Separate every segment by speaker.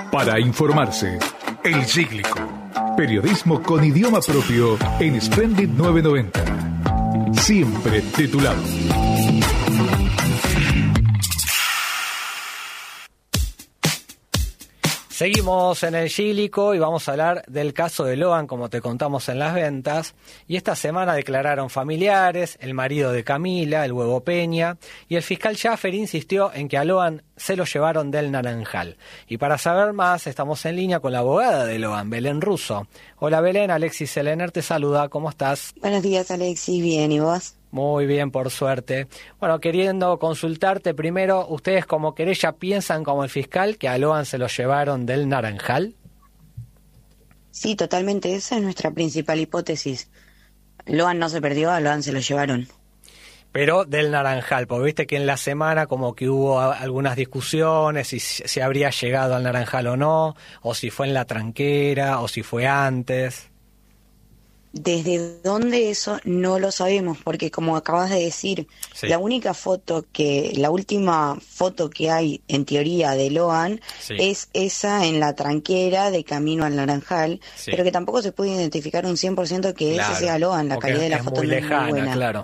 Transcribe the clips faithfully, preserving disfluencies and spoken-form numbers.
Speaker 1: Para informarse, El Cíclico. Periodismo con idioma propio en Splendid novecientos noventa. Siempre titulado.
Speaker 2: Seguimos en El Cíclico y vamos a hablar del caso de Loan, como te contamos en las ventas. Y esta semana declararon familiares, el marido de Camila, el Huevo Peña, y el fiscal Schaffer insistió en que a Loan se lo llevaron del Naranjal. Y para saber más, estamos en línea con la abogada de Loan, Belén Russo. Hola Belén, Alexis Selener te saluda, ¿cómo estás?
Speaker 3: Buenos días Alexis, bien, ¿y vos?
Speaker 2: Muy bien, por suerte. Bueno, queriendo consultarte primero, ¿ustedes como querella piensan como el fiscal que a Loan se lo llevaron del Naranjal?
Speaker 3: Sí, totalmente, esa es nuestra principal hipótesis. Loan no se perdió, a Loan se lo llevaron.
Speaker 2: Pero del Naranjal, porque viste que en la semana como que hubo algunas discusiones, si se habría llegado al Naranjal o no, o si fue en la tranquera, o si fue antes.
Speaker 3: ¿Desde dónde eso no lo sabemos? Porque como acabas de decir, sí. la única foto que, la última foto que hay en teoría de Loan sí. es esa en la tranquera de camino al Naranjal, sí. pero que tampoco se puede identificar un cien por ciento que claro, ese sea Loan, la calidad de la foto
Speaker 2: muy
Speaker 3: no
Speaker 2: lejana,
Speaker 3: es muy buena.
Speaker 2: Claro.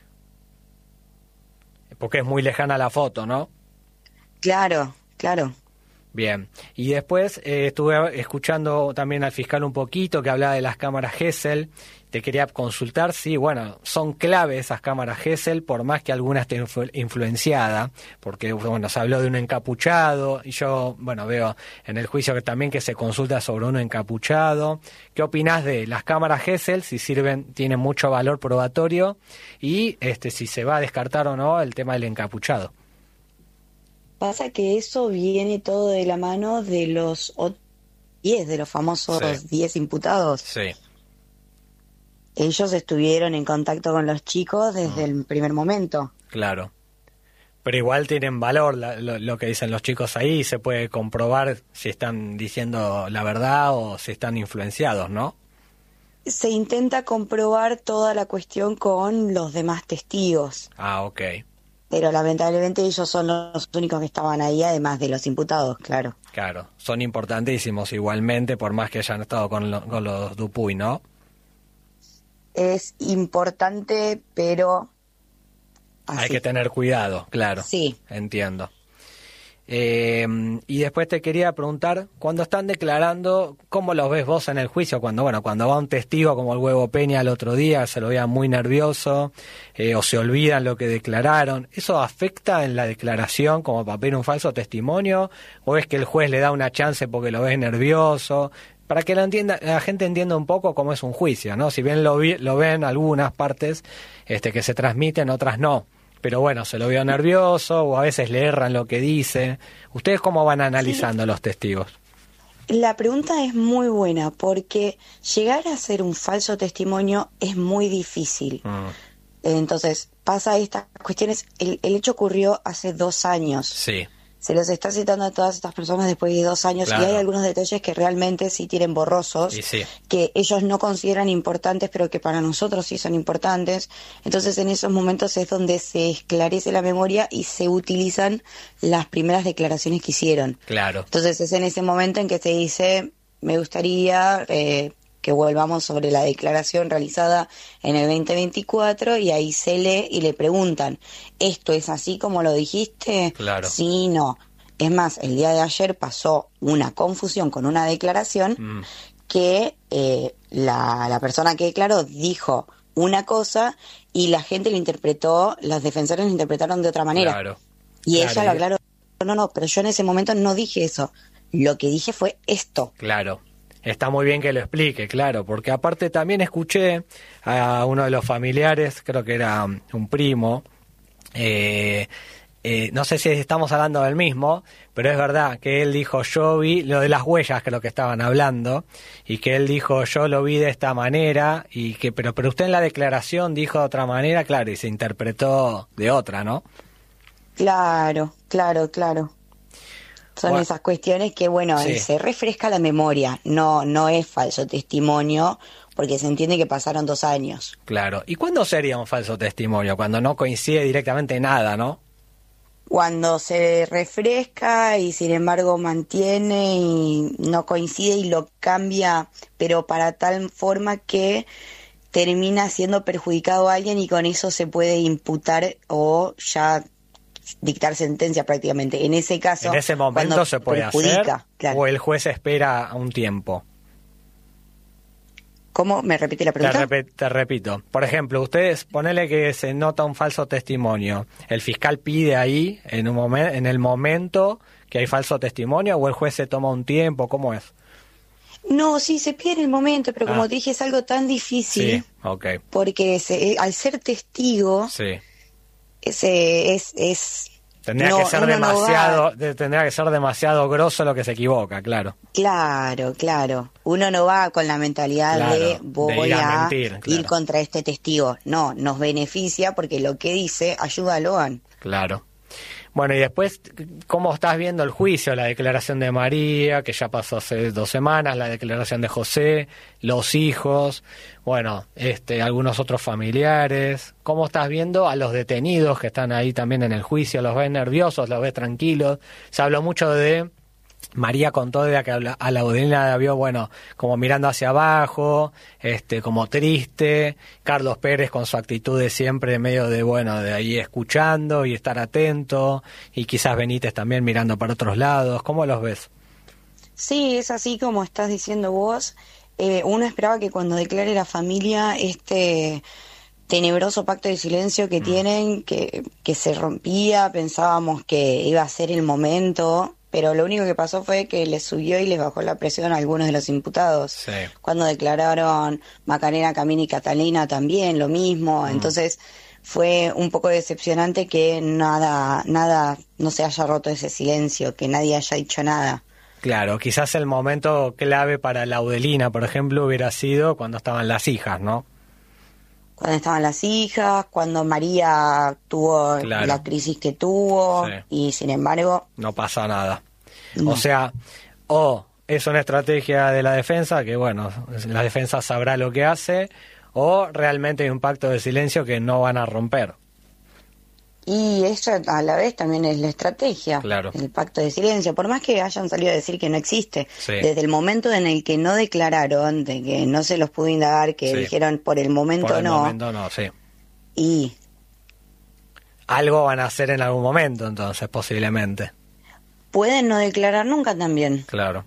Speaker 2: Porque es muy lejana la foto, ¿no?
Speaker 3: Claro, claro.
Speaker 2: Bien, y después eh, estuve escuchando también al fiscal un poquito que hablaba de las cámaras Gesell. Te quería consultar, sí, bueno, son clave esas cámaras Gesell, por más que alguna esté influ- influenciada, porque bueno, se habló de un encapuchado, y yo, bueno, veo en el juicio que también que se consulta sobre uno encapuchado. ¿Qué opinás de las cámaras Gesell, si sirven, tienen mucho valor probatorio, y este si se va a descartar o no el tema del encapuchado?
Speaker 3: Pasa que eso viene todo de la mano de los diez, de los famosos diez sí. imputados.
Speaker 2: Sí.
Speaker 3: Ellos estuvieron en contacto con los chicos desde mm. el primer momento.
Speaker 2: Claro. Pero igual tienen valor la, lo, lo que dicen los chicos ahí, se puede comprobar si están diciendo la verdad o si están influenciados, ¿no?
Speaker 3: Se intenta comprobar toda la cuestión con los demás testigos.
Speaker 2: Ah, ok.
Speaker 3: Pero lamentablemente ellos son los únicos que estaban ahí, además de los imputados, claro.
Speaker 2: Claro, son importantísimos igualmente, por más que hayan estado con, lo, con los Dupuy, ¿no?
Speaker 3: Es importante, pero...
Speaker 2: así. Hay que tener cuidado, claro.
Speaker 3: Sí.
Speaker 2: Entiendo. Eh, y después te quería preguntar, cuando están declarando, ¿cómo los ves vos en el juicio? Cuando bueno, cuando va un testigo como el Huevo Peña el otro día, se lo veía muy nervioso, eh, o se olvidan lo que declararon, ¿eso afecta en la declaración como para pedir un falso testimonio? ¿O es que el juez le da una chance porque lo ves nervioso? Para que la, entienda, la gente entienda un poco cómo es un juicio, ¿no? Si bien lo, vi, lo ven algunas partes este, que se transmiten, otras no. Pero bueno, se lo veo nervioso o a veces le erran lo que dice. ¿Ustedes cómo van analizando sí. los testigos?
Speaker 3: La pregunta es muy buena porque llegar a ser un falso testimonio es muy difícil. Mm. Entonces, pasa estas cuestiones. El, el hecho ocurrió hace dos años.
Speaker 2: Sí.
Speaker 3: Se los está citando a todas estas personas después de dos años claro. y hay algunos detalles que realmente sí tienen borrosos,
Speaker 2: sí.
Speaker 3: que ellos no consideran importantes, pero que para nosotros sí son importantes. Entonces en esos momentos es donde se esclarece la memoria y se utilizan las primeras declaraciones que hicieron.
Speaker 2: Claro.
Speaker 3: Entonces es en ese momento en que se dice, me gustaría... Eh, que volvamos sobre la declaración realizada en el veinte veinticuatro y ahí se lee y le preguntan, ¿esto es así como lo dijiste?
Speaker 2: Claro.
Speaker 3: Sí, no. Es más, el día de ayer pasó una confusión con una declaración mm. que eh, la, la persona que declaró dijo una cosa y la gente lo interpretó, los defensores lo interpretaron de otra manera.
Speaker 2: Claro.
Speaker 3: Y
Speaker 2: claro.
Speaker 3: ella lo aclaró, no, no, pero yo en ese momento no dije eso. Lo que dije fue esto.
Speaker 2: Claro. Está muy bien que lo explique, claro, porque aparte también escuché a uno de los familiares, creo que era un primo, eh, eh, no sé si estamos hablando del mismo, pero es verdad que él dijo, yo vi, lo de las huellas creo que estaban hablando, y que él dijo, yo lo vi de esta manera, y que pero, pero usted en la declaración dijo de otra manera, claro, y se interpretó de otra, ¿no?
Speaker 3: Claro, claro, claro. Son bueno, esas cuestiones que, bueno, sí. se refresca la memoria, no no es falso testimonio, porque se entiende que pasaron dos años.
Speaker 2: Claro. ¿Y cuándo sería un falso testimonio? Cuando no coincide directamente nada, ¿no?
Speaker 3: Cuando se refresca y sin embargo mantiene y no coincide y lo cambia, pero para tal forma que termina siendo perjudicado a alguien y con eso se puede imputar o ya dictar sentencia prácticamente. En ese caso,
Speaker 2: en ese momento se puede hacer, claro. O el juez espera un tiempo.
Speaker 3: ¿Cómo? ¿Me repite la pregunta?
Speaker 2: Te, rep- te repito. Por ejemplo, ustedes, ponele que se nota un falso testimonio. ¿El fiscal pide ahí, en un momen- en el momento que hay falso testimonio, o el juez se toma un tiempo? ¿Cómo es?
Speaker 3: No, sí, se pide en el momento, pero como
Speaker 2: ah.
Speaker 3: te dije, es algo tan difícil.
Speaker 2: Sí, okay.
Speaker 3: Porque se, al ser testigo,
Speaker 2: sí.
Speaker 3: ese, es... es
Speaker 2: Tendría
Speaker 3: no,
Speaker 2: que ser demasiado,
Speaker 3: no
Speaker 2: de, tendría que ser demasiado grosso lo que se equivoca, claro.
Speaker 3: Claro, claro. Uno no va con la mentalidad
Speaker 2: claro,
Speaker 3: de voy
Speaker 2: de ir a,
Speaker 3: a
Speaker 2: mentir, claro.
Speaker 3: ir contra este testigo. No, nos beneficia porque lo que dice ayuda a Loan.
Speaker 2: Claro. Bueno, y después, ¿cómo estás viendo el juicio? La declaración de María, que ya pasó hace dos semanas, la declaración de José, los hijos, bueno, este, algunos otros familiares. ¿Cómo estás viendo a los detenidos que están ahí también en el juicio? ¿Los ves nerviosos? ¿Los ves tranquilos? Se habló mucho de... María contó de que a la audiencia la vio, bueno, como mirando hacia abajo, este, como triste. Carlos Pérez con su actitud de siempre, medio de, bueno, de ahí escuchando y estar atento. Y quizás Benítez también mirando para otros lados. ¿Cómo los ves?
Speaker 3: Sí, es así como estás diciendo vos. Eh, uno esperaba que cuando declare la familia este tenebroso pacto de silencio que mm. tienen, que, que se rompía, pensábamos que iba a ser el momento... Pero lo único que pasó fue que les subió y les bajó la presión a algunos de los imputados.
Speaker 2: Sí.
Speaker 3: Cuando declararon Macarena, Camina y Catalina también, lo mismo. Mm. Entonces fue un poco decepcionante que nada, nada, no se haya roto ese silencio, que nadie haya dicho nada.
Speaker 2: Claro, quizás el momento clave para Laudelina, por ejemplo, hubiera sido cuando estaban las hijas, ¿no?
Speaker 3: Cuando estaban las hijas, cuando María tuvo claro. la crisis que tuvo, sí. y sin embargo...
Speaker 2: No pasa nada. No. O sea, o es una estrategia de la defensa, que bueno, la defensa sabrá lo que hace, o realmente hay un pacto de silencio que no van a romper.
Speaker 3: Y eso a la vez también es la estrategia,
Speaker 2: claro.
Speaker 3: el pacto de silencio. Por más que hayan salido a decir que no existe,
Speaker 2: sí.
Speaker 3: desde el momento en el que no declararon, de que no se los pudo indagar, que sí. dijeron por el momento
Speaker 2: por el
Speaker 3: no.
Speaker 2: momento no, sí.
Speaker 3: Y
Speaker 2: algo van a hacer en algún momento, entonces, posiblemente.
Speaker 3: Pueden no declarar nunca también.
Speaker 2: Claro.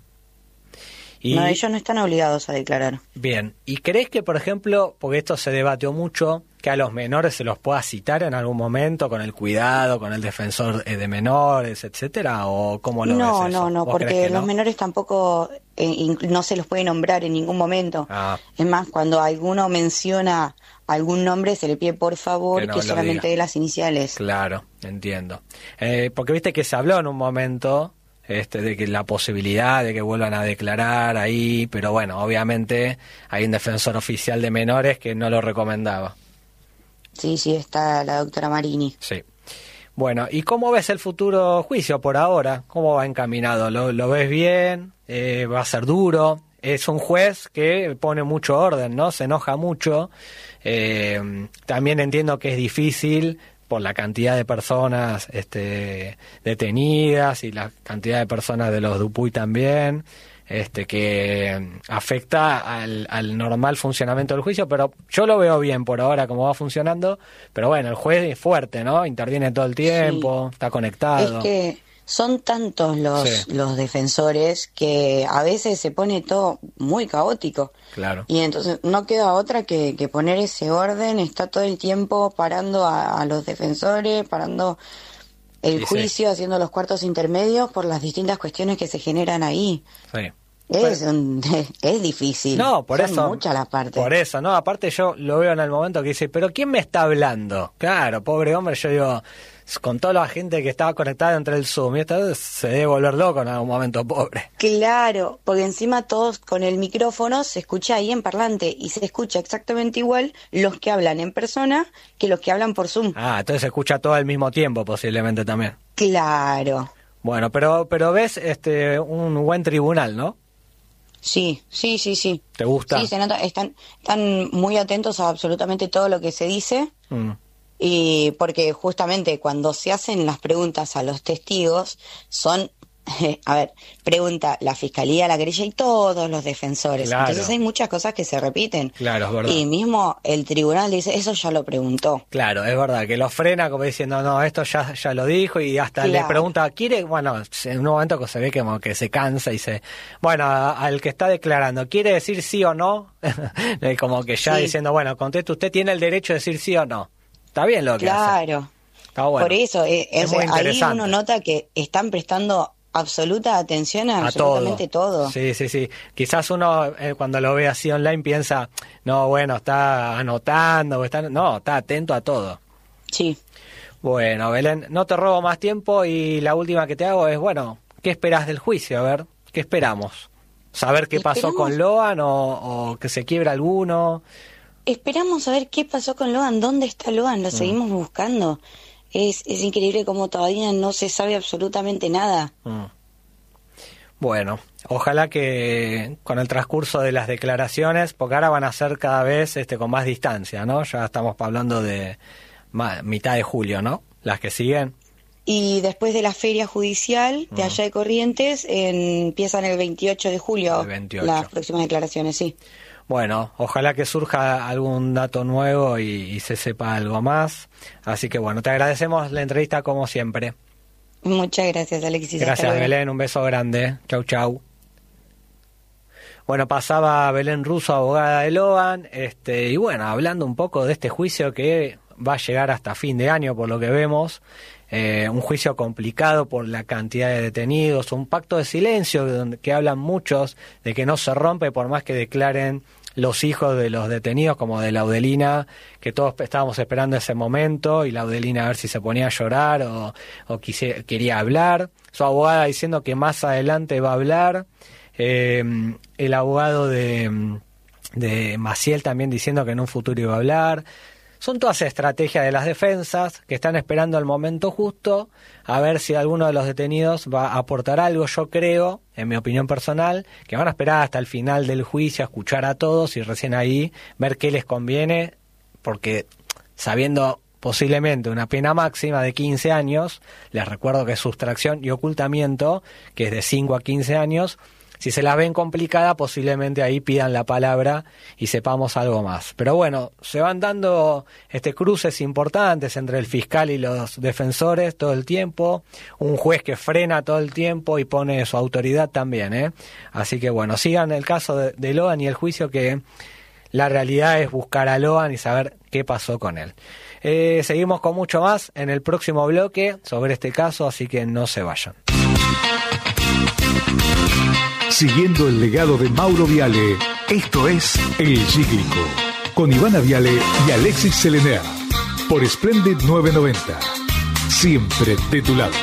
Speaker 2: Y...
Speaker 3: No, ellos no están obligados a declarar.
Speaker 2: Bien. ¿Y crees que, por ejemplo, porque esto se debatió mucho, que a los menores se los pueda citar en algún momento con el cuidado, con el defensor de menores, etcétera? ¿O cómo lo
Speaker 3: no,
Speaker 2: ves eso?
Speaker 3: No, no, porque los no? menores tampoco, eh, no se los puede nombrar en ningún momento.
Speaker 2: Ah.
Speaker 3: Es más, cuando alguno menciona algún nombre, se le pide por favor que, no que solamente dé las iniciales.
Speaker 2: Claro, entiendo. Eh, porque viste que se habló en un momento... Este, de que la posibilidad de que vuelvan a declarar ahí, pero bueno, obviamente hay un defensor oficial de menores que no lo recomendaba.
Speaker 3: Sí, sí, está la doctora Marini.
Speaker 2: Sí. Bueno, ¿y cómo ves el futuro juicio por ahora? ¿Cómo va encaminado? ¿Lo, lo ves bien? Eh, ¿Va a ser duro? Es un juez que pone mucho orden, ¿no? Se enoja mucho. Eh, también entiendo que es difícil... por la cantidad de personas este, detenidas y la cantidad de personas de los Dupuy también, este, que afecta al, al normal funcionamiento del juicio, pero yo lo veo bien por ahora como va funcionando, pero bueno, el juez es fuerte, ¿no? Interviene todo el tiempo, sí. Está conectado.
Speaker 3: Es que son tantos los, sí. los defensores que a veces se pone todo muy caótico.
Speaker 2: Claro.
Speaker 3: Y entonces no queda otra que, que poner ese orden, está todo el tiempo parando a, a los defensores, parando el sí, juicio, sí. haciendo los cuartos intermedios por las distintas cuestiones que se generan ahí.
Speaker 2: Sí.
Speaker 3: Es, un, es difícil.
Speaker 2: No, por
Speaker 3: Son
Speaker 2: eso.
Speaker 3: muchas las partes.
Speaker 2: Por eso, no, aparte yo lo veo en el momento que dice, pero ¿quién me está hablando? Claro, pobre hombre, yo digo, con toda la gente que estaba conectada entre el Zoom, y esta vez se debe volver loco en algún momento, pobre.
Speaker 3: Claro, porque encima todos con el micrófono se escucha ahí en parlante y se escucha exactamente igual los que hablan en persona que los que hablan por Zoom.
Speaker 2: Ah, entonces se escucha todo al mismo tiempo posiblemente también.
Speaker 3: Claro.
Speaker 2: Bueno, pero pero ves este un buen tribunal, ¿no?
Speaker 3: Sí, sí, sí, sí.
Speaker 2: ¿Te gusta?
Speaker 3: Sí, se nota, están, están muy atentos a absolutamente todo lo que se dice.
Speaker 2: Mm.
Speaker 3: Y porque justamente cuando se hacen las preguntas a los testigos son, eh, a ver, pregunta la fiscalía, la querella y todos los defensores. Claro. Entonces hay muchas cosas que se repiten.
Speaker 2: Claro, es verdad.
Speaker 3: Y mismo el tribunal dice, eso ya lo preguntó.
Speaker 2: Claro, es verdad, que lo frena como diciendo, no, esto ya ya lo dijo, y hasta claro. le pregunta, ¿quiere? Bueno, en un momento se ve que como que se cansa y se... Bueno, al que está declarando, ¿quiere decir sí o no? Como que ya sí. diciendo, bueno, conteste, usted tiene el derecho de decir sí o no. Está bien lo que
Speaker 3: claro.
Speaker 2: hace.
Speaker 3: Claro.
Speaker 2: Está bueno.
Speaker 3: Por eso, eh,
Speaker 2: es
Speaker 3: es, ahí uno nota que están prestando absoluta atención a, a absolutamente todo. todo.
Speaker 2: Sí, sí, sí. Quizás uno eh, cuando lo ve así online piensa, no, bueno, está anotando, está... no, está atento a todo.
Speaker 3: Sí.
Speaker 2: Bueno, Belén, no te robo más tiempo y la última que te hago es, bueno, ¿qué esperás del juicio? A ver, ¿qué esperamos? ¿Saber qué pasó con Loan o, o que se quiebra alguno?
Speaker 3: Esperamos saber qué pasó con Loan, dónde está Loan, lo mm. seguimos buscando. Es, es increíble como todavía no se sabe absolutamente nada.
Speaker 2: Mm. Bueno, ojalá que con el transcurso de las declaraciones, porque ahora van a ser cada vez este con más distancia, ¿no? Ya estamos hablando de más, mitad de julio, ¿no? Las que siguen.
Speaker 3: Y después de la feria judicial de mm. allá de Corrientes, en, empiezan el veintiocho de julio
Speaker 2: el veintiocho.
Speaker 3: Las próximas declaraciones, sí.
Speaker 2: Bueno, ojalá que surja algún dato nuevo y, y se sepa algo más. Así que bueno, te agradecemos la entrevista como siempre.
Speaker 3: Muchas gracias, Alexis.
Speaker 2: Gracias, Belén. Un beso grande. Chau, chau. Bueno, pasaba Belén Russo, abogada de Loan. Este, y bueno, hablando un poco de este juicio que va a llegar hasta fin de año, por lo que vemos. Eh, un juicio complicado por la cantidad de detenidos, un pacto de silencio donde, que hablan muchos de que no se rompe por más que declaren los hijos de los detenidos, como de Laudelina, que todos estábamos esperando ese momento, y Laudelina a ver si se ponía a llorar o, o quise, quería hablar, su abogada diciendo que más adelante va a hablar, eh, el abogado de, de Maciel también diciendo que en un futuro iba a hablar. Son todas estrategias de las defensas que están esperando el momento justo a ver si alguno de los detenidos va a aportar algo. Yo creo, en mi opinión personal, que van a esperar hasta el final del juicio a escuchar a todos y recién ahí ver qué les conviene, porque sabiendo posiblemente una pena máxima de quince años, les recuerdo que es sustracción y ocultamiento, que es de cinco a quince años, si se las ven complicada, posiblemente ahí pidan la palabra y sepamos algo más. Pero bueno, se van dando este cruces importantes entre el fiscal y los defensores todo el tiempo, un juez que frena todo el tiempo y pone su autoridad también, ¿eh? Así que bueno, sigan el caso de, de Loan y el juicio, que la realidad es buscar a Loan y saber qué pasó con él. Eh, seguimos con mucho más en el próximo bloque sobre este caso, así que no se vayan.
Speaker 1: Siguiendo el legado de Mauro Viale, esto es El Cíclico, con Ivana Viale y Alexis Selener, por Splendid novecientos noventa. Siempre de tu lado.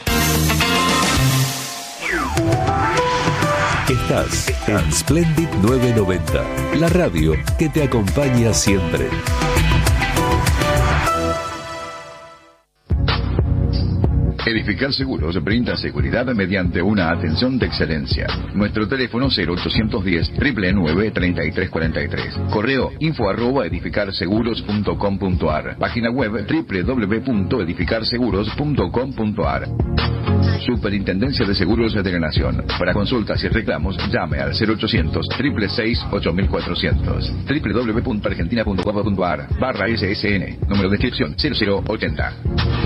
Speaker 4: Estás en Splendid novecientos noventa, la radio que te acompaña siempre.
Speaker 5: Edificar Seguros brinda seguridad mediante una atención de excelencia. Nuestro teléfono cero ochocientos diez, nueve nueve, treinta y tres cuarenta y tres. Correo info arroba edificarseguros punto com punto ar. Página web doble u doble u doble u punto edificar seguros punto com punto ar. Superintendencia de Seguros de la Nación. Para consultas y reclamos, llame al cero ochocientos, seis seis seis, ocho cuatrocientos. doble u doble u doble u punto argentina punto gov punto ar barra S S N. Número de inscripción cero cero ochenta.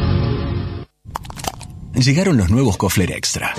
Speaker 6: Llegaron los nuevos Kofler Extra.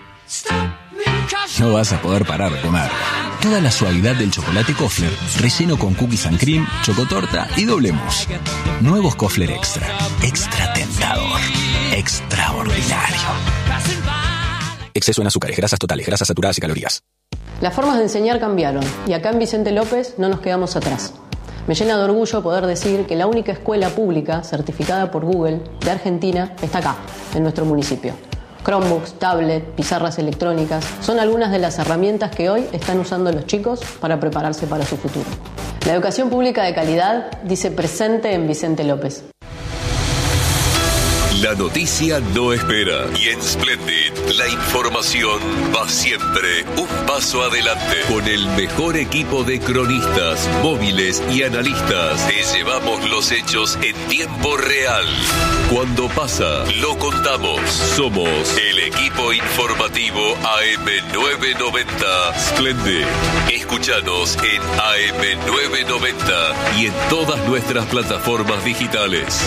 Speaker 6: No vas a poder parar de comer. Toda la suavidad del chocolate Kofler, relleno con cookies and cream, chocotorta y doble mousse. Nuevos Kofler Extra. Extra tentador. Extraordinario. Exceso en azúcares, grasas totales, grasas saturadas y calorías.
Speaker 7: Las formas de enseñar cambiaron y acá en Vicente López no nos quedamos atrás. Me llena de orgullo poder decir que la única escuela pública certificada por Google de Argentina está acá, en nuestro municipio. Chromebooks, tablet, pizarras electrónicas son algunas de las herramientas que hoy están usando los chicos para prepararse para su futuro. La educación pública de calidad dice presente en Vicente López.
Speaker 4: La noticia no espera y en Splendid la información va siempre un paso adelante. Con el mejor equipo de cronistas, móviles y analistas te llevamos los hechos en tiempo real. Cuando pasa, lo contamos. Somos el equipo informativo A M novecientos noventa Splendid. Escúchanos en A M novecientos noventa y en todas nuestras plataformas digitales.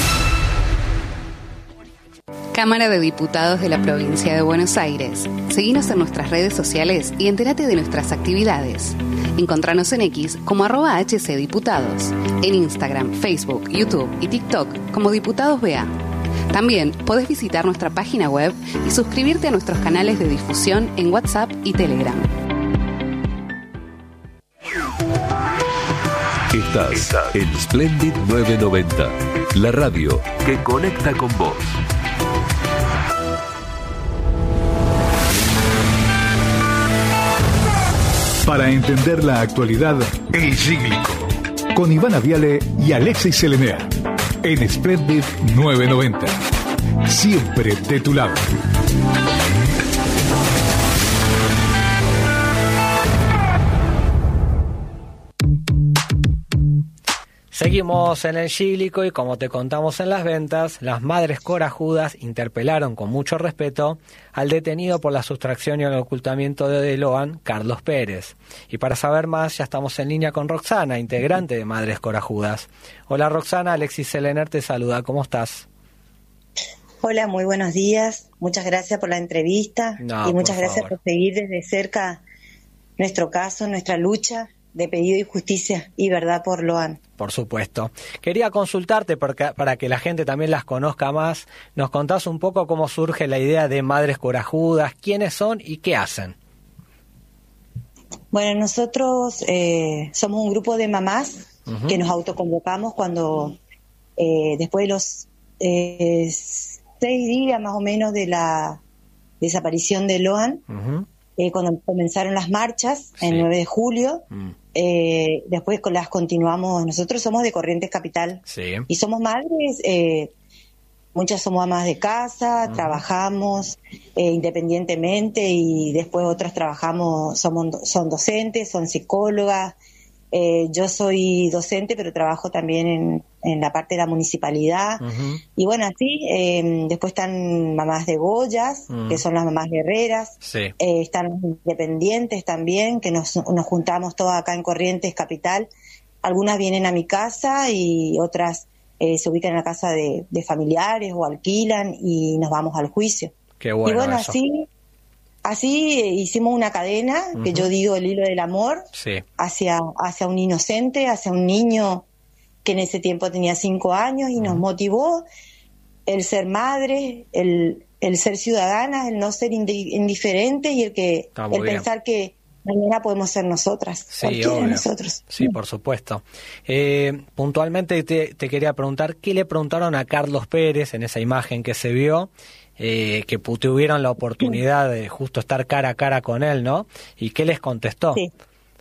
Speaker 8: Cámara de Diputados de la Provincia de Buenos Aires. Seguinos en nuestras redes sociales y entérate de nuestras actividades. Encontranos en X como arroba hcdiputados, en Instagram, Facebook, YouTube y TikTok como Diputados B A. También podés visitar nuestra página web y suscribirte a nuestros canales de difusión en WhatsApp y Telegram.
Speaker 4: Estás, Estás en Splendid novecientos noventa, la radio que conecta con vos.
Speaker 1: Para entender la actualidad, El Cíclico, con Ivana Viale y Alexis Selenea, en Splendid novecientos noventa. Siempre de tu lado.
Speaker 2: Seguimos en el Cíclico y como te contamos en las ventas, las madres corajudas interpelaron con mucho respeto al detenido por la sustracción y el ocultamiento de Loan, Carlos Pérez. Y para saber más ya estamos en línea con Roxana, integrante de Madres Corajudas. Hola Roxana, Alexis Selener te saluda, ¿cómo estás?
Speaker 9: Hola, muy buenos días, muchas gracias por la entrevista no, y muchas por gracias por seguir desde cerca nuestro caso, nuestra lucha de pedido de justicia y verdad por Loan.
Speaker 2: Por supuesto. Quería consultarte porque, para que la gente también las conozca más. ¿Nos contás un poco cómo surge la idea de Madres Corajudas? ¿Quiénes son y qué hacen?
Speaker 9: Bueno, nosotros eh, somos un grupo de mamás uh-huh. que nos autoconvocamos cuando, eh, después de los eh, seis días más o menos de la desaparición de Loan, uh-huh. eh, cuando comenzaron las marchas, sí. el nueve de julio, uh-huh. Eh, después las continuamos. Nosotros somos de Corrientes Capital sí. y somos madres, eh, muchas somos amas de casa, uh-huh. trabajamos eh, independientemente y después otras trabajamos, somos, son docentes, son psicólogas. Eh, yo soy docente, pero trabajo también en, en la parte de la municipalidad. Uh-huh. Y bueno, así, eh, después están mamás de Goyas, uh-huh. que son las mamás guerreras. Sí. Eh, están los independientes también, que nos, nos juntamos todas acá en Corrientes Capital. Algunas vienen a mi casa y otras eh, se ubican en la casa de, de familiares o alquilan y nos vamos al juicio.
Speaker 2: Qué bueno.
Speaker 9: Y bueno,
Speaker 2: eso.
Speaker 9: así... Así hicimos una cadena, uh-huh. que yo digo el hilo del amor,
Speaker 2: sí. hacia,
Speaker 9: hacia un inocente, hacia un niño que en ese tiempo tenía cinco años y uh-huh. nos motivó el ser madre, el, el ser ciudadanas, el no ser indi- indiferente y el que el bien. pensar que mañana podemos ser nosotras,
Speaker 2: sí,
Speaker 9: cualquiera de nosotros.
Speaker 2: Sí, por supuesto. Eh, puntualmente te, te quería preguntar, ¿qué le preguntaron a Carlos Pérez en esa imagen que se vio? Eh, que tuvieron la oportunidad de justo estar cara a cara con él, ¿no? ¿Y qué les contestó?
Speaker 9: Sí.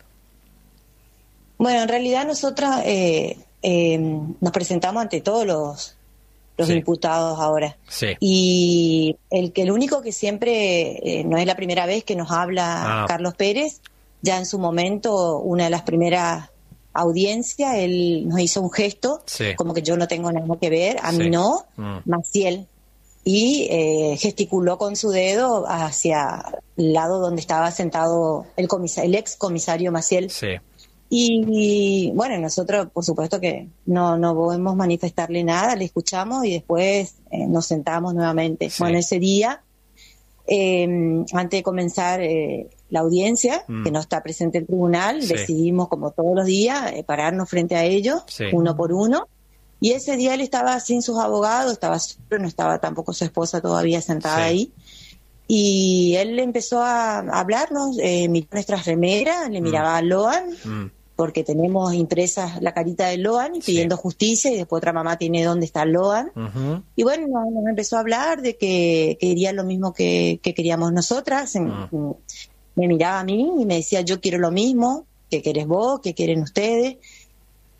Speaker 9: Bueno, en realidad nosotros eh, eh, nos presentamos ante todos los, los sí. imputados ahora.
Speaker 2: Sí.
Speaker 9: Y el que el único que siempre, eh, no es la primera vez que nos habla ah. Carlos Pérez, ya en su momento, una de las primeras audiencias, él nos hizo un gesto, sí. como que yo no tengo nada que ver, a sí. mí no, mm. Maciel. Y eh, gesticuló con su dedo hacia el lado donde estaba sentado el, comisa- el ex comisario Maciel.
Speaker 2: Sí.
Speaker 9: Y, y bueno, nosotros por supuesto que no, no podemos manifestarle nada, le escuchamos y después eh, nos sentamos nuevamente. Sí. Bueno, ese día, eh, antes de comenzar eh, la audiencia, mm. que no está presente el tribunal, sí. decidimos como todos los días eh, pararnos frente a ellos, sí. uno por uno. Y ese día él estaba sin sus abogados, estaba solo, no estaba tampoco su esposa todavía sentada sí. ahí. Y él empezó a hablarnos, eh, miró nuestras remeras, le miraba mm. a Loan, mm. porque tenemos impresas la carita de Loan pidiendo sí. justicia, y después otra mamá tiene dónde está Loan. Uh-huh. Y bueno, nos, nos empezó a hablar de que quería lo mismo que, que queríamos nosotras. Uh-huh. Me miraba a mí y me decía, yo quiero lo mismo, ¿qué querés vos? ¿Qué quieren ustedes?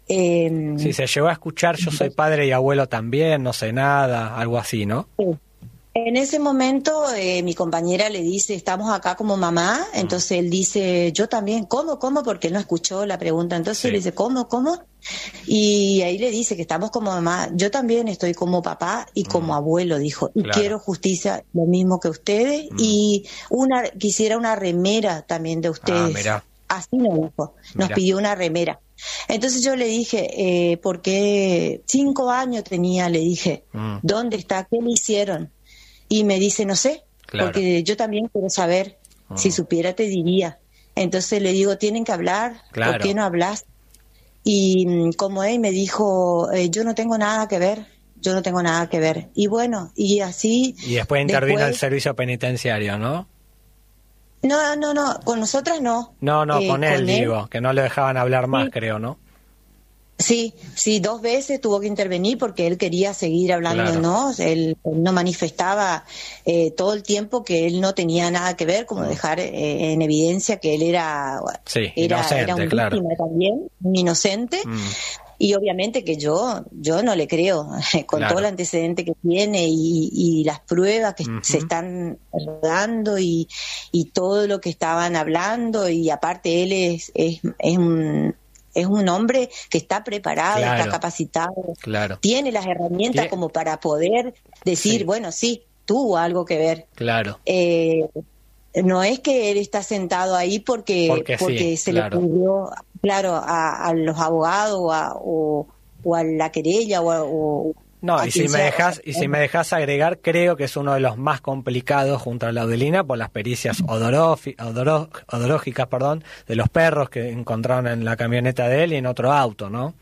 Speaker 9: Eh,
Speaker 2: sí, se llegó a escuchar yo soy padre y abuelo también, no sé nada, algo así, ¿no?
Speaker 9: Sí. En ese momento eh, mi compañera le dice, estamos acá como mamá, entonces él dice, yo también, ¿cómo, cómo? Porque él no escuchó la pregunta, entonces
Speaker 2: Sí.
Speaker 9: él dice, ¿cómo, cómo? Y ahí le dice que estamos como mamá, yo también estoy como papá y como
Speaker 2: Mm.
Speaker 9: abuelo, dijo, y
Speaker 2: Claro.
Speaker 9: quiero justicia lo mismo que ustedes,
Speaker 2: Mm.
Speaker 9: y una quisiera una remera también de ustedes.
Speaker 2: Ah, mirá.
Speaker 9: Así nos dijo, nos
Speaker 2: Mirá.
Speaker 9: pidió una remera. Entonces yo le dije, eh, porque cinco años tenía, le dije,
Speaker 2: Mm.
Speaker 9: ¿dónde está? ¿Qué le hicieron? Y me dice, no sé,
Speaker 2: Claro.
Speaker 9: porque yo también quiero saber,
Speaker 2: Mm.
Speaker 9: si supiera te diría. Entonces le digo, tienen que hablar,
Speaker 2: Claro.
Speaker 9: ¿por qué no hablas? Y mm, como él me dijo, eh, yo no tengo nada que ver, yo no tengo nada que ver. Y bueno, y así...
Speaker 2: Y después intervino
Speaker 9: después-
Speaker 2: el servicio penitenciario, ¿no?
Speaker 9: No, no, no, con nosotras no.
Speaker 2: No, no,
Speaker 9: Eh,
Speaker 2: con él
Speaker 9: con él-
Speaker 2: digo, que no le dejaban hablar más,
Speaker 9: Sí.
Speaker 2: creo, ¿no?
Speaker 9: Sí, sí, dos veces tuvo que intervenir porque él quería seguir hablándonos, él, él no manifestaba eh, todo el tiempo que él no tenía nada que ver, como
Speaker 2: Mm.
Speaker 9: dejar eh, en evidencia que él era,
Speaker 2: Sí,
Speaker 9: era,
Speaker 2: inocente,
Speaker 9: era un
Speaker 2: claro.
Speaker 9: víctima también, un inocente,
Speaker 2: Mm.
Speaker 9: y obviamente que yo, yo no le creo, con
Speaker 2: Claro.
Speaker 9: todo el antecedente que tiene y, y las pruebas que
Speaker 2: Ujú.
Speaker 9: se están dando y, y todo lo que estaban hablando, y aparte él es, es, es un... Es un hombre que está preparado,
Speaker 2: Claro.
Speaker 9: está capacitado,
Speaker 2: Claro,
Speaker 9: tiene las herramientas
Speaker 2: Tie-
Speaker 9: como para poder decir,
Speaker 2: Sí.
Speaker 9: bueno, sí, tuvo algo que ver.
Speaker 2: claro.
Speaker 9: Eh, no es que él está sentado ahí porque,
Speaker 2: Porque sí,
Speaker 9: se
Speaker 2: claro.
Speaker 9: le pidió, claro, a, a los abogados o a, o, o a la querella o, a- o
Speaker 2: No,
Speaker 9: a
Speaker 2: y
Speaker 9: quien
Speaker 2: si me
Speaker 9: sea.
Speaker 2: dejas, y si me dejas agregar, creo que es uno de los más complicados junto a la Audelina por las pericias odorofi- odoro- odorológicas, perdón, de los perros que encontraron en la camioneta de él y en otro auto, ¿no?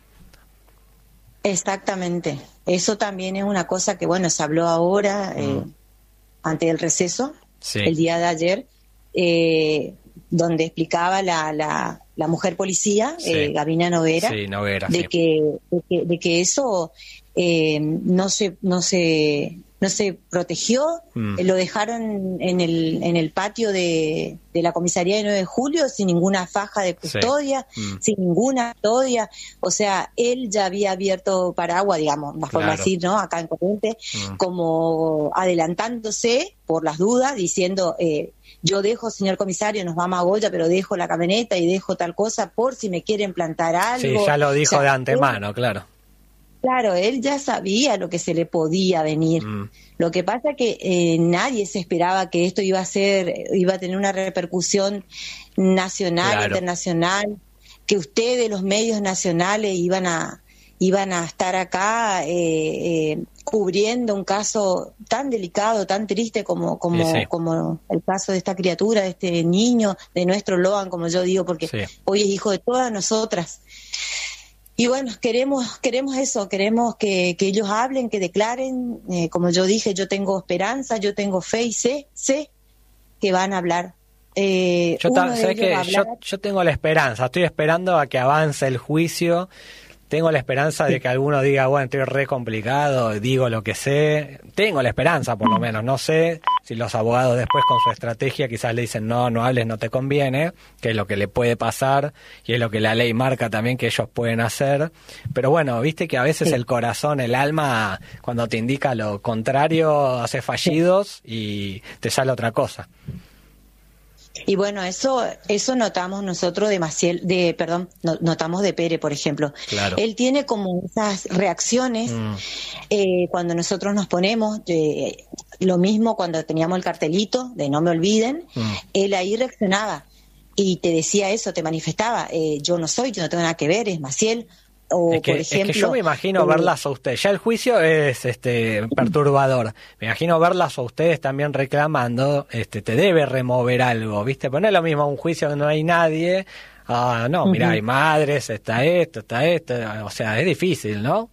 Speaker 9: Exactamente. Eso también es una cosa que, bueno, se habló ahora, eh, antes del receso,
Speaker 2: Sí.
Speaker 9: el día de ayer, eh, donde explicaba la, la, la mujer policía,
Speaker 2: Sí.
Speaker 9: eh, Gabina Noguera,
Speaker 2: Sí, Noguera,
Speaker 9: de,
Speaker 2: sí.
Speaker 9: que, de, que, de que eso eh, no se no se no se protegió,
Speaker 2: Mm.
Speaker 9: eh, lo dejaron en el en el patio de, de la comisaría de nueve de julio sin ninguna faja de
Speaker 2: Sí.
Speaker 9: custodia,
Speaker 2: Mm.
Speaker 9: sin ninguna custodia, o sea, él ya había abierto paraguas, digamos, más forma de
Speaker 2: Claro.
Speaker 9: decir, ¿no? Acá en Corrientes,
Speaker 2: Mm.
Speaker 9: como adelantándose por las dudas, diciendo, eh, yo dejo, señor comisario, nos vamos a Goya, pero dejo la camioneta y dejo tal cosa por si me quieren plantar algo.
Speaker 2: Sí, ya lo dijo
Speaker 9: O sea,
Speaker 2: de antemano, claro.
Speaker 9: Claro, él ya sabía lo que se le podía venir.
Speaker 2: Mm.
Speaker 9: Lo que pasa que eh, nadie se esperaba que esto iba a ser, iba a tener una repercusión nacional,
Speaker 2: Claro.
Speaker 9: internacional, que ustedes, los medios nacionales, iban a iban a estar acá eh, eh, cubriendo un caso tan delicado, tan triste como como
Speaker 2: Sí, sí.
Speaker 9: como el caso de esta criatura, de este niño, de nuestro Logan, como yo digo, porque
Speaker 2: Sí.
Speaker 9: hoy es hijo de todas nosotras. Y bueno, queremos queremos eso, queremos que, que ellos hablen, que declaren. Eh, como yo dije, yo tengo esperanza, yo tengo fe y sé, sé que van a hablar. Eh,
Speaker 2: Yo, ta-
Speaker 9: uno de
Speaker 2: ¿sabes
Speaker 9: ellos
Speaker 2: qué?
Speaker 9: va a
Speaker 2: Yo,
Speaker 9: hablar.
Speaker 2: yo tengo la esperanza, estoy esperando a que avance el juicio, tengo la esperanza de que alguno diga, bueno, estoy re complicado, digo lo que sé, tengo la esperanza por lo menos, no sé si los abogados después con su estrategia quizás le dicen, no, no hables, no te conviene, que es lo que le puede pasar y es lo que la ley marca también que ellos pueden hacer, pero bueno, viste que a veces
Speaker 9: Sí.
Speaker 2: el corazón, el alma, cuando te indica lo contrario, hace fallidos y te sale otra cosa.
Speaker 9: Y bueno, eso eso notamos nosotros de Maciel, de perdón, no- notamos de Pere, por ejemplo.
Speaker 2: Claro.
Speaker 9: Él tiene como esas reacciones
Speaker 2: Mm.
Speaker 9: eh, cuando nosotros nos ponemos, eh, lo mismo cuando teníamos el cartelito de no me olviden,
Speaker 2: Mm.
Speaker 9: él ahí reaccionaba y te decía eso, te manifestaba, eh, yo no soy, yo no tengo nada que ver, es Maciel. O,
Speaker 2: Es que,
Speaker 9: por ejemplo,
Speaker 2: es que yo me imagino
Speaker 9: eh,
Speaker 2: verlas a ustedes. Ya el juicio es este perturbador. Me imagino verlas a ustedes también reclamando. Este, te debe remover algo, ¿viste? Pero no es lo mismo un juicio donde no hay nadie. Ah, no, mira,
Speaker 9: Ujú.
Speaker 2: hay madres, está esto, está esto. O sea, es difícil, ¿no?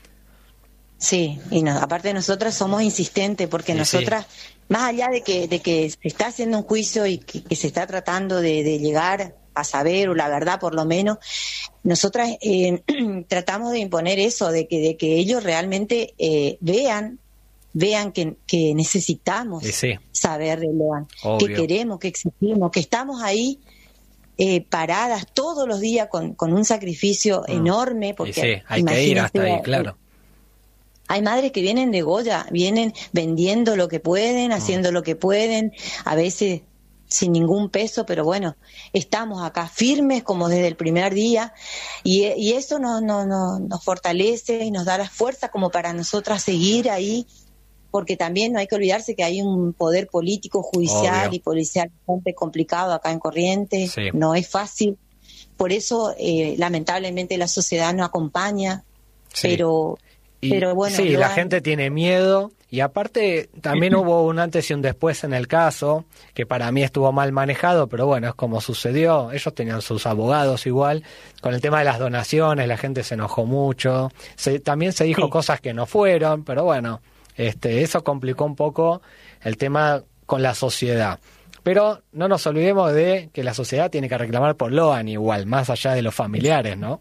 Speaker 9: Sí, y no, aparte nosotras somos insistentes porque
Speaker 2: Sí,
Speaker 9: nosotras, más allá de que, de que se está haciendo un juicio y que, que se está tratando de, de llegar a saber, o la verdad por lo menos, nosotras eh, tratamos de imponer eso, de que, de que ellos realmente eh, vean, vean que, que necesitamos
Speaker 2: Sí, sí.
Speaker 9: saber de Loan,
Speaker 2: Obvio.
Speaker 9: que queremos, que exigimos, que estamos ahí eh, paradas todos los días con, con un sacrificio mm. enorme, porque
Speaker 2: y sí, hay que ir hasta ahí, claro.
Speaker 9: Hay madres que vienen de Goya, vienen vendiendo lo que pueden, mm. haciendo lo que pueden, a veces sin ningún peso, pero bueno, estamos acá firmes como desde el primer día, y, y eso nos, nos, nos, nos fortalece y nos da la fuerza como para nosotras seguir ahí, porque también no hay que olvidarse que hay un poder político, judicial Obvio. y policial bastante complicado acá en Corrientes, sí. no es fácil, por eso eh, lamentablemente la sociedad no acompaña, sí. pero...
Speaker 2: Y,
Speaker 9: pero bueno,
Speaker 2: sí, la
Speaker 9: hay...
Speaker 2: gente tiene miedo y aparte también hubo un antes y un después en el caso, que para mí estuvo mal manejado, pero bueno, es como sucedió, ellos tenían sus abogados igual, con el tema de las donaciones la gente se enojó mucho, se, también se dijo sí. cosas que no fueron, pero bueno, este eso complicó un poco el tema con la sociedad. Pero no nos olvidemos de que la sociedad tiene que reclamar por Loan igual, más allá de los familiares, ¿no?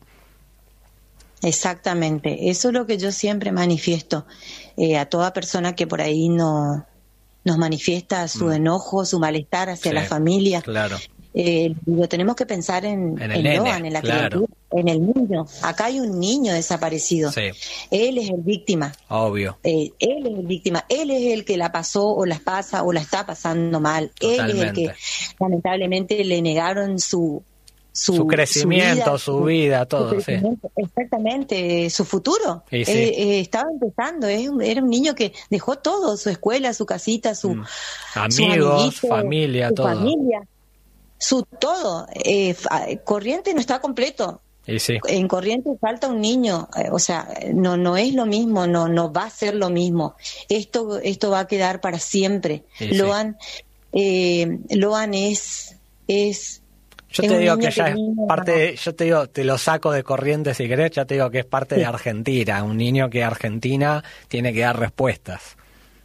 Speaker 9: Exactamente, eso es lo que yo siempre manifiesto eh, a toda persona que por ahí no nos manifiesta su mm. enojo, su malestar hacia sí, la familia.
Speaker 2: Claro.
Speaker 9: Eh, digo, tenemos que pensar en,
Speaker 2: en, el
Speaker 9: en
Speaker 2: nene,
Speaker 9: Loan, en la
Speaker 2: claro.
Speaker 9: criatura, en el niño. Acá hay un niño desaparecido.
Speaker 2: Sí.
Speaker 9: Él es el víctima.
Speaker 2: Obvio.
Speaker 9: Eh, él es el víctima. Él es el que la pasó o las pasa o la está pasando mal.
Speaker 2: Totalmente.
Speaker 9: Él es el que lamentablemente le negaron su Su,
Speaker 2: su crecimiento,
Speaker 9: su vida,
Speaker 2: su vida todo,
Speaker 9: su
Speaker 2: sí.
Speaker 9: Exactamente, su futuro.
Speaker 2: Sí, sí.
Speaker 9: Eh, eh, estaba empezando, eh, era un niño que dejó todo, su escuela, su casita, su
Speaker 2: mm. amigos,
Speaker 9: su
Speaker 2: familia,
Speaker 9: su
Speaker 2: todo.
Speaker 9: Familia, su todo. Eh, Corrientes no está completo.
Speaker 2: Y sí.
Speaker 9: En Corrientes falta un niño, eh, o sea, no no es lo mismo, no no va a ser lo mismo. Esto esto va a quedar para siempre.
Speaker 2: Y
Speaker 9: Loan, sí. eh, Loan es es
Speaker 2: Yo te digo que ya es parte, de, yo te digo, te lo saco de Corrientes si querés, ya te digo que es parte de Argentina, un niño que Argentina tiene que dar respuestas.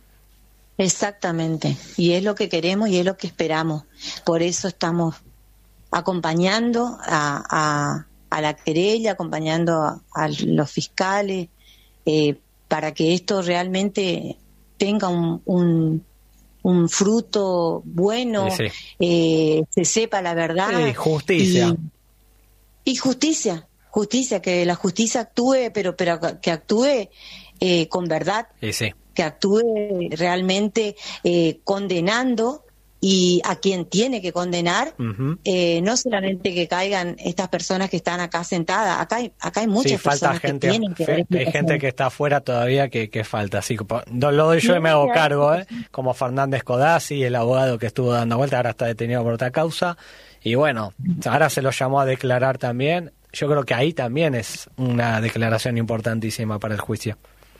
Speaker 9: Exactamente, y es lo que queremos y es lo que esperamos, por eso estamos acompañando a, a, a la querella, acompañando a, a los fiscales, eh, para que esto realmente tenga un... un un fruto bueno, sí, sí. Eh, se sepa la verdad.
Speaker 2: Sí, justicia.
Speaker 9: Y, y justicia, justicia, que la justicia actúe, pero pero que actúe eh, con verdad,
Speaker 2: sí, sí.
Speaker 9: que actúe realmente eh, condenando y a quien tiene que condenar, uh-huh. eh, no solamente que caigan estas personas que están acá sentadas, acá hay, acá hay muchas
Speaker 2: sí, falta
Speaker 9: personas
Speaker 2: gente,
Speaker 9: que tienen que
Speaker 2: fe, hay gente que está afuera todavía que, que falta, así no lo doy yo y me hago cargo, ¿eh? Como Fernández Codazzi, el abogado que estuvo dando vuelta, ahora está detenido por otra causa, y bueno, ahora se lo llamó a declarar también, yo creo que ahí también es una declaración importantísima para el juicio.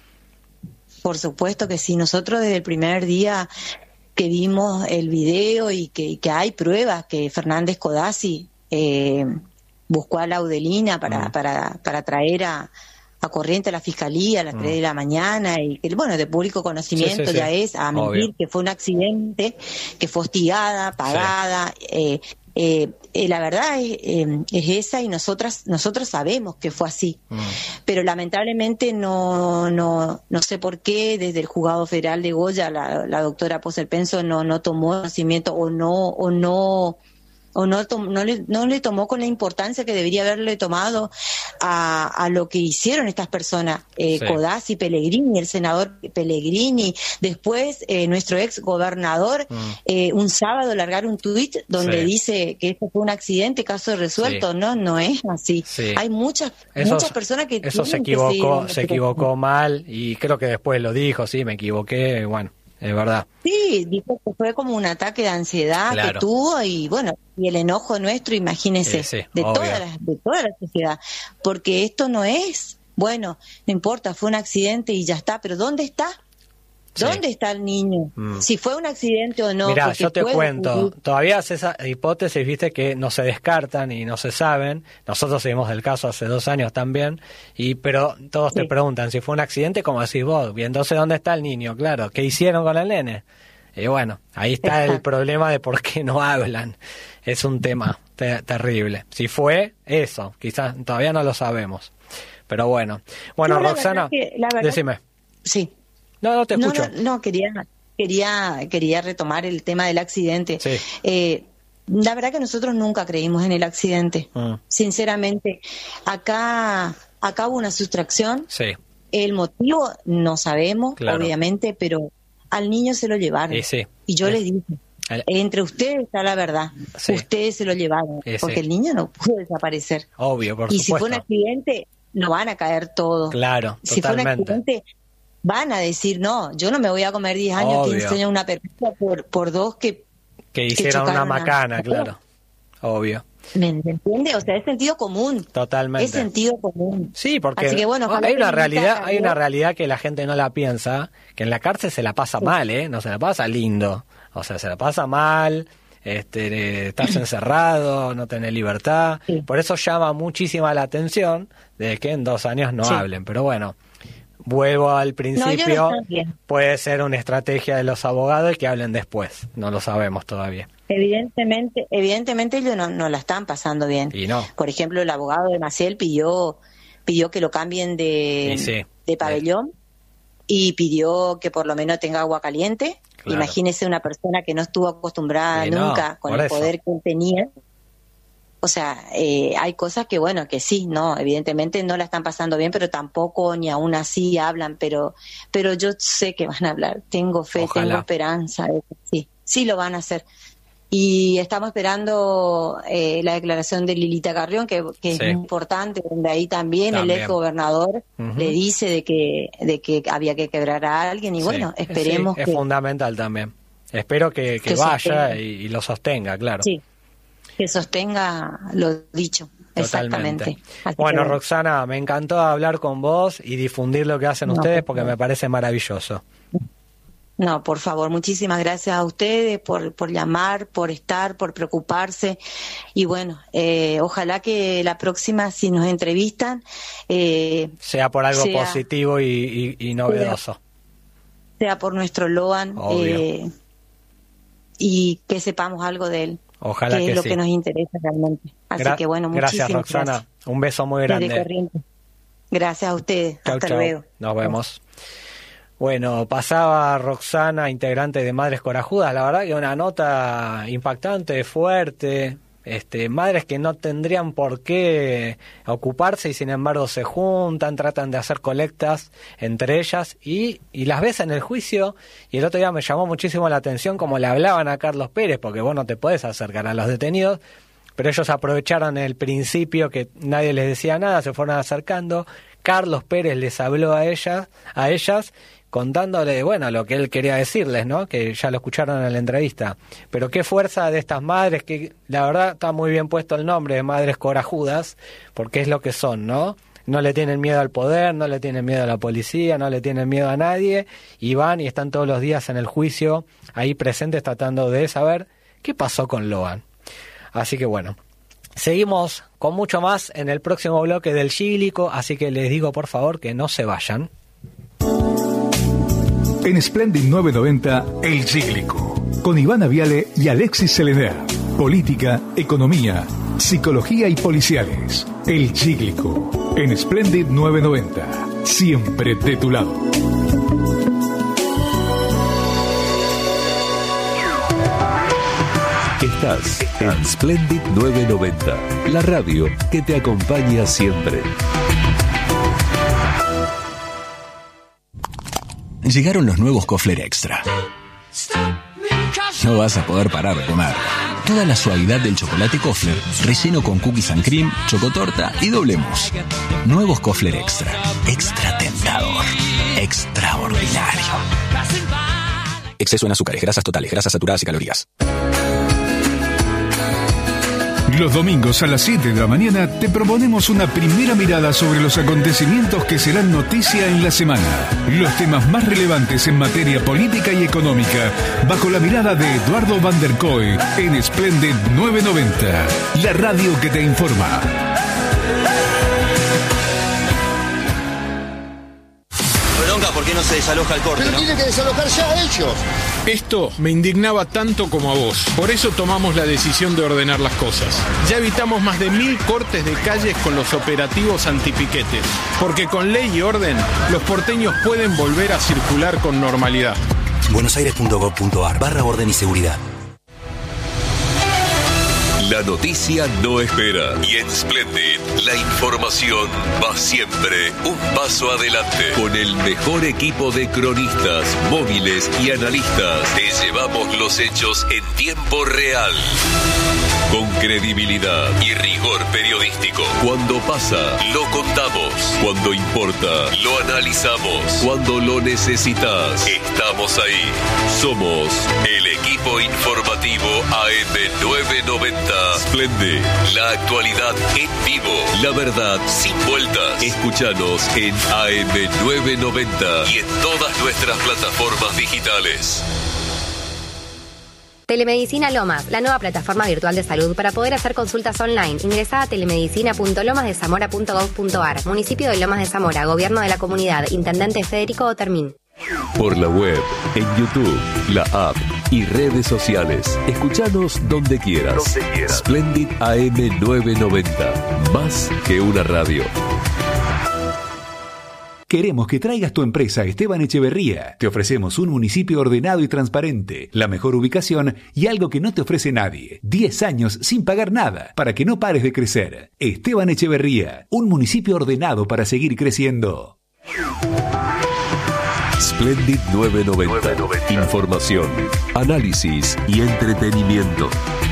Speaker 9: Por supuesto que sí, nosotros desde el primer día que vimos el video y que, que hay pruebas que Fernández Codazzi eh, buscó a Laudelina para, mm. para, para traer a, a Corrientes a la fiscalía a las mm. tres de la mañana y que, bueno, de público conocimiento sí, sí, ya sí. es a mentir Obvio. Que fue un accidente, que fue hostigada, pagada, sí. eh, eh, eh, la verdad es, eh, es esa y nosotras nosotros sabemos que fue así, mm. pero lamentablemente no no no sé por qué desde el Juzgado Federal de Goya la, la doctora Poserpenso no no tomó conocimiento o no o no o no, tom, no, le, no le tomó con la importancia que debería haberle tomado a, a lo que hicieron estas personas, eh, sí. Codazzi, Pellegrini, el senador Pellegrini, después eh, nuestro ex gobernador, mm. eh, un sábado largar un tuit donde sí. dice que esto fue un accidente, caso resuelto, sí. no, no es así. Sí. Hay muchas
Speaker 2: eso,
Speaker 9: muchas personas que...
Speaker 2: Eso se equivocó, se equivocó mal y creo que después lo dijo, sí, me equivoqué, bueno. Es verdad.
Speaker 9: Sí, dijo que fue como un ataque de ansiedad claro. que tuvo y bueno, y el enojo nuestro, imagínese,
Speaker 2: sí, sí,
Speaker 9: de
Speaker 2: obvio.
Speaker 9: toda la, de toda la sociedad, porque esto no es, bueno, no importa, fue un accidente y ya está, pero ¿dónde está? ¿Dónde sí. está el niño? Mm. Si fue un accidente o no.
Speaker 2: Mirá, yo te cuento, ocurrir. Todavía esas hipótesis, viste, que no se descartan y no se saben. Nosotros seguimos el caso hace dos años también, y pero todos sí. te preguntan si fue un accidente, como decís vos, y entonces ¿dónde está el niño? Claro, ¿qué hicieron con el nene? Y bueno, ahí está Exacto. el problema de por qué no hablan. Es un tema te- terrible. Si fue eso, quizás todavía no lo sabemos. Pero bueno. Bueno,
Speaker 9: no,
Speaker 2: Roxana,
Speaker 9: que, verdad,
Speaker 2: decime.
Speaker 9: Sí.
Speaker 2: No, no te escucho.
Speaker 9: No, no, no, quería, quería, quería retomar el tema del accidente.
Speaker 2: Sí.
Speaker 9: Eh, La verdad que nosotros nunca creímos en el accidente. Ah. Sinceramente, acá, acá hubo una sustracción.
Speaker 2: Sí.
Speaker 9: El motivo no sabemos, claro. obviamente, pero al niño se lo llevaron.
Speaker 2: Sí, sí.
Speaker 9: Y yo
Speaker 2: sí.
Speaker 9: les dije, entre ustedes está la verdad. Sí. Ustedes se lo llevaron. Sí, porque sí. el niño no pudo desaparecer.
Speaker 2: Obvio, por
Speaker 9: y
Speaker 2: supuesto.
Speaker 9: Y si fue un accidente, no van a caer todos.
Speaker 2: Claro,
Speaker 9: si
Speaker 2: totalmente.
Speaker 9: fue un accidente, van a decir, no, yo no me voy a comer diez años,
Speaker 2: Obvio.
Speaker 9: quince años, una perpetua por, por dos que...
Speaker 2: Que hicieron que una macana, a... claro. Obvio.
Speaker 9: ¿Me entiende? O sea, es sentido común.
Speaker 2: Totalmente.
Speaker 9: Es sentido común.
Speaker 2: Sí, porque
Speaker 9: Así que, bueno,
Speaker 2: hay una realidad, hay una realidad que la gente no la piensa, que en la cárcel se la pasa sí. mal, ¿eh? No se la pasa lindo. O sea, se la pasa mal, este, estás encerrado, no tenés libertad. Sí. Por eso llama muchísima la atención de que en dos años no sí. hablen. Pero bueno, vuelvo al principio, no, puede ser una estrategia de los abogados y que hablen después, no lo sabemos todavía.
Speaker 9: Evidentemente, evidentemente ellos no, no la están pasando bien.
Speaker 2: Y no.
Speaker 9: Por ejemplo, el abogado de Maciel pidió, pidió que lo cambien de,
Speaker 2: sí,
Speaker 9: de pabellón sí. y pidió que por lo menos tenga agua caliente. Claro. Imagínese una persona que no estuvo acostumbrada y nunca no, con el eso. poder que él tenía. O sea, eh, hay cosas que, bueno, que sí, no, evidentemente no la están pasando bien, pero tampoco ni aún así hablan, pero pero yo sé que van a hablar, tengo fe, Ojalá. tengo esperanza, sí, sí lo van a hacer. Y estamos esperando eh, la declaración de Lilita Carrión, que, que sí. es muy importante, donde ahí también, también. el ex gobernador uh-huh. le dice de que de que había que quebrar a alguien, y sí. bueno, esperemos
Speaker 2: sí, es
Speaker 9: que...
Speaker 2: Es fundamental también. Espero que, que, que vaya y, y lo sostenga, claro.
Speaker 9: Sí. Que sostenga lo dicho.
Speaker 2: Totalmente.
Speaker 9: Exactamente. Así
Speaker 2: bueno,
Speaker 9: que...
Speaker 2: Roxana, me encantó hablar con vos y difundir lo que hacen no, ustedes porque me parece maravilloso.
Speaker 9: No, por favor, muchísimas gracias a ustedes por, por llamar, por estar, por preocuparse. Y bueno, eh, ojalá que la próxima, si nos entrevistan... Eh,
Speaker 2: sea por algo sea, positivo y, y, y novedoso.
Speaker 9: Sea, sea por nuestro Loan eh, y que sepamos algo de él.
Speaker 2: Ojalá
Speaker 9: que,
Speaker 2: que
Speaker 9: es lo
Speaker 2: sí.
Speaker 9: que nos interesa realmente. Así
Speaker 2: Gra-
Speaker 9: que bueno, muchísimas
Speaker 2: gracias, Roxana.
Speaker 9: Gracias.
Speaker 2: Un beso muy grande.
Speaker 9: Gracias a ustedes.
Speaker 2: Chau,
Speaker 9: Hasta
Speaker 2: chau.
Speaker 9: luego.
Speaker 2: Nos vemos. Bueno, pasaba Roxana, integrante de Madres Corajudas. La verdad que una nota impactante, fuerte. Este, madres que no tendrían por qué ocuparse y sin embargo se juntan, tratan de hacer colectas entre ellas y, y las ves en el juicio. Y el otro día me llamó muchísimo la atención como le hablaban a Carlos Pérez, porque vos no te podés acercar a los detenidos, pero ellos aprovecharon el principio que nadie les decía nada, se fueron acercando. Carlos Pérez les habló a ellas, a ellas contándole, bueno, lo que él quería decirles, ¿no? Que ya lo escucharon en la entrevista. Pero qué fuerza de estas madres, que la verdad está muy bien puesto el nombre de Madres Corajudas, porque es lo que son, ¿no? No le tienen miedo al poder, no le tienen miedo a la policía, no le tienen miedo a nadie, y van y están todos los días en el juicio, ahí presentes tratando de saber qué pasó con Loan. Así que bueno, seguimos con mucho más en el próximo bloque del Gíglico, así que les digo por favor que no se vayan.
Speaker 1: En Splendid novecientos noventa, El Gíglico, con Ivana Viale y Alexis Selener. Política, economía, psicología y policiales. El Gíglico, en Splendid novecientos noventa, siempre de tu lado.
Speaker 4: Estás en Splendid novecientos noventa, la radio que te acompaña siempre.
Speaker 6: Llegaron los nuevos Kofler Extra. No vas a poder parar de comer. Toda la suavidad del chocolate Kofler, relleno con cookies and cream, chocotorta y doble mousse. Nuevos Kofler Extra. Extra tentador. Extraordinario. Exceso en azúcares, grasas totales, grasas saturadas y calorías.
Speaker 1: Los domingos a las siete de la mañana te proponemos una primera mirada sobre los acontecimientos que serán noticia en la semana. Los temas más relevantes en materia política y económica, bajo la mirada de Eduardo Van der Koe en Splendid novecientos noventa, la radio que te informa.
Speaker 10: Bronca, ¿por qué no se desaloja el corte?
Speaker 11: Pero
Speaker 10: ¿no?
Speaker 11: tiene que desalojar ya a ellos.
Speaker 12: Esto me indignaba tanto como a vos. Por eso tomamos la decisión de ordenar las cosas. Ya evitamos más de mil cortes de calles con los operativos antipiquetes. Porque con ley y orden, los porteños pueden volver a circular con normalidad.
Speaker 10: buenosaires punto gov punto ar barra orden y seguridad.
Speaker 4: La noticia no espera y en Splendid la información va siempre un paso adelante. Con el mejor equipo de cronistas, móviles y analistas te llevamos los hechos en tiempo real. Con credibilidad y rigor periodístico. Cuando pasa, lo contamos. Cuando importa, lo analizamos. Cuando lo necesitas, estamos ahí. Somos el equipo informativo A M novecientos noventa. Splendid, la actualidad en vivo. La verdad sin vueltas. Escúchanos en A M novecientos noventa y en todas nuestras plataformas digitales.
Speaker 11: Telemedicina Lomas, la nueva plataforma virtual de salud para poder hacer consultas online. Ingresá a telemedicina punto lomas de zamora punto gov punto ar. Municipio de Lomas de Zamora, Gobierno de la Comunidad, Intendente Federico Otermín.
Speaker 4: Por la web, en YouTube, la app y redes sociales. Escuchanos donde quieras. Donde quieras. Splendid A M novecientos noventa. Más que una radio.
Speaker 1: Queremos que traigas tu empresa a Esteban Echeverría. Te ofrecemos un municipio ordenado y transparente, la mejor ubicación y algo que no te ofrece nadie. diez años sin pagar nada, para que no pares de crecer. Esteban Echeverría, un municipio ordenado para seguir creciendo.
Speaker 4: Splendid novecientos noventa. Información, análisis y entretenimiento.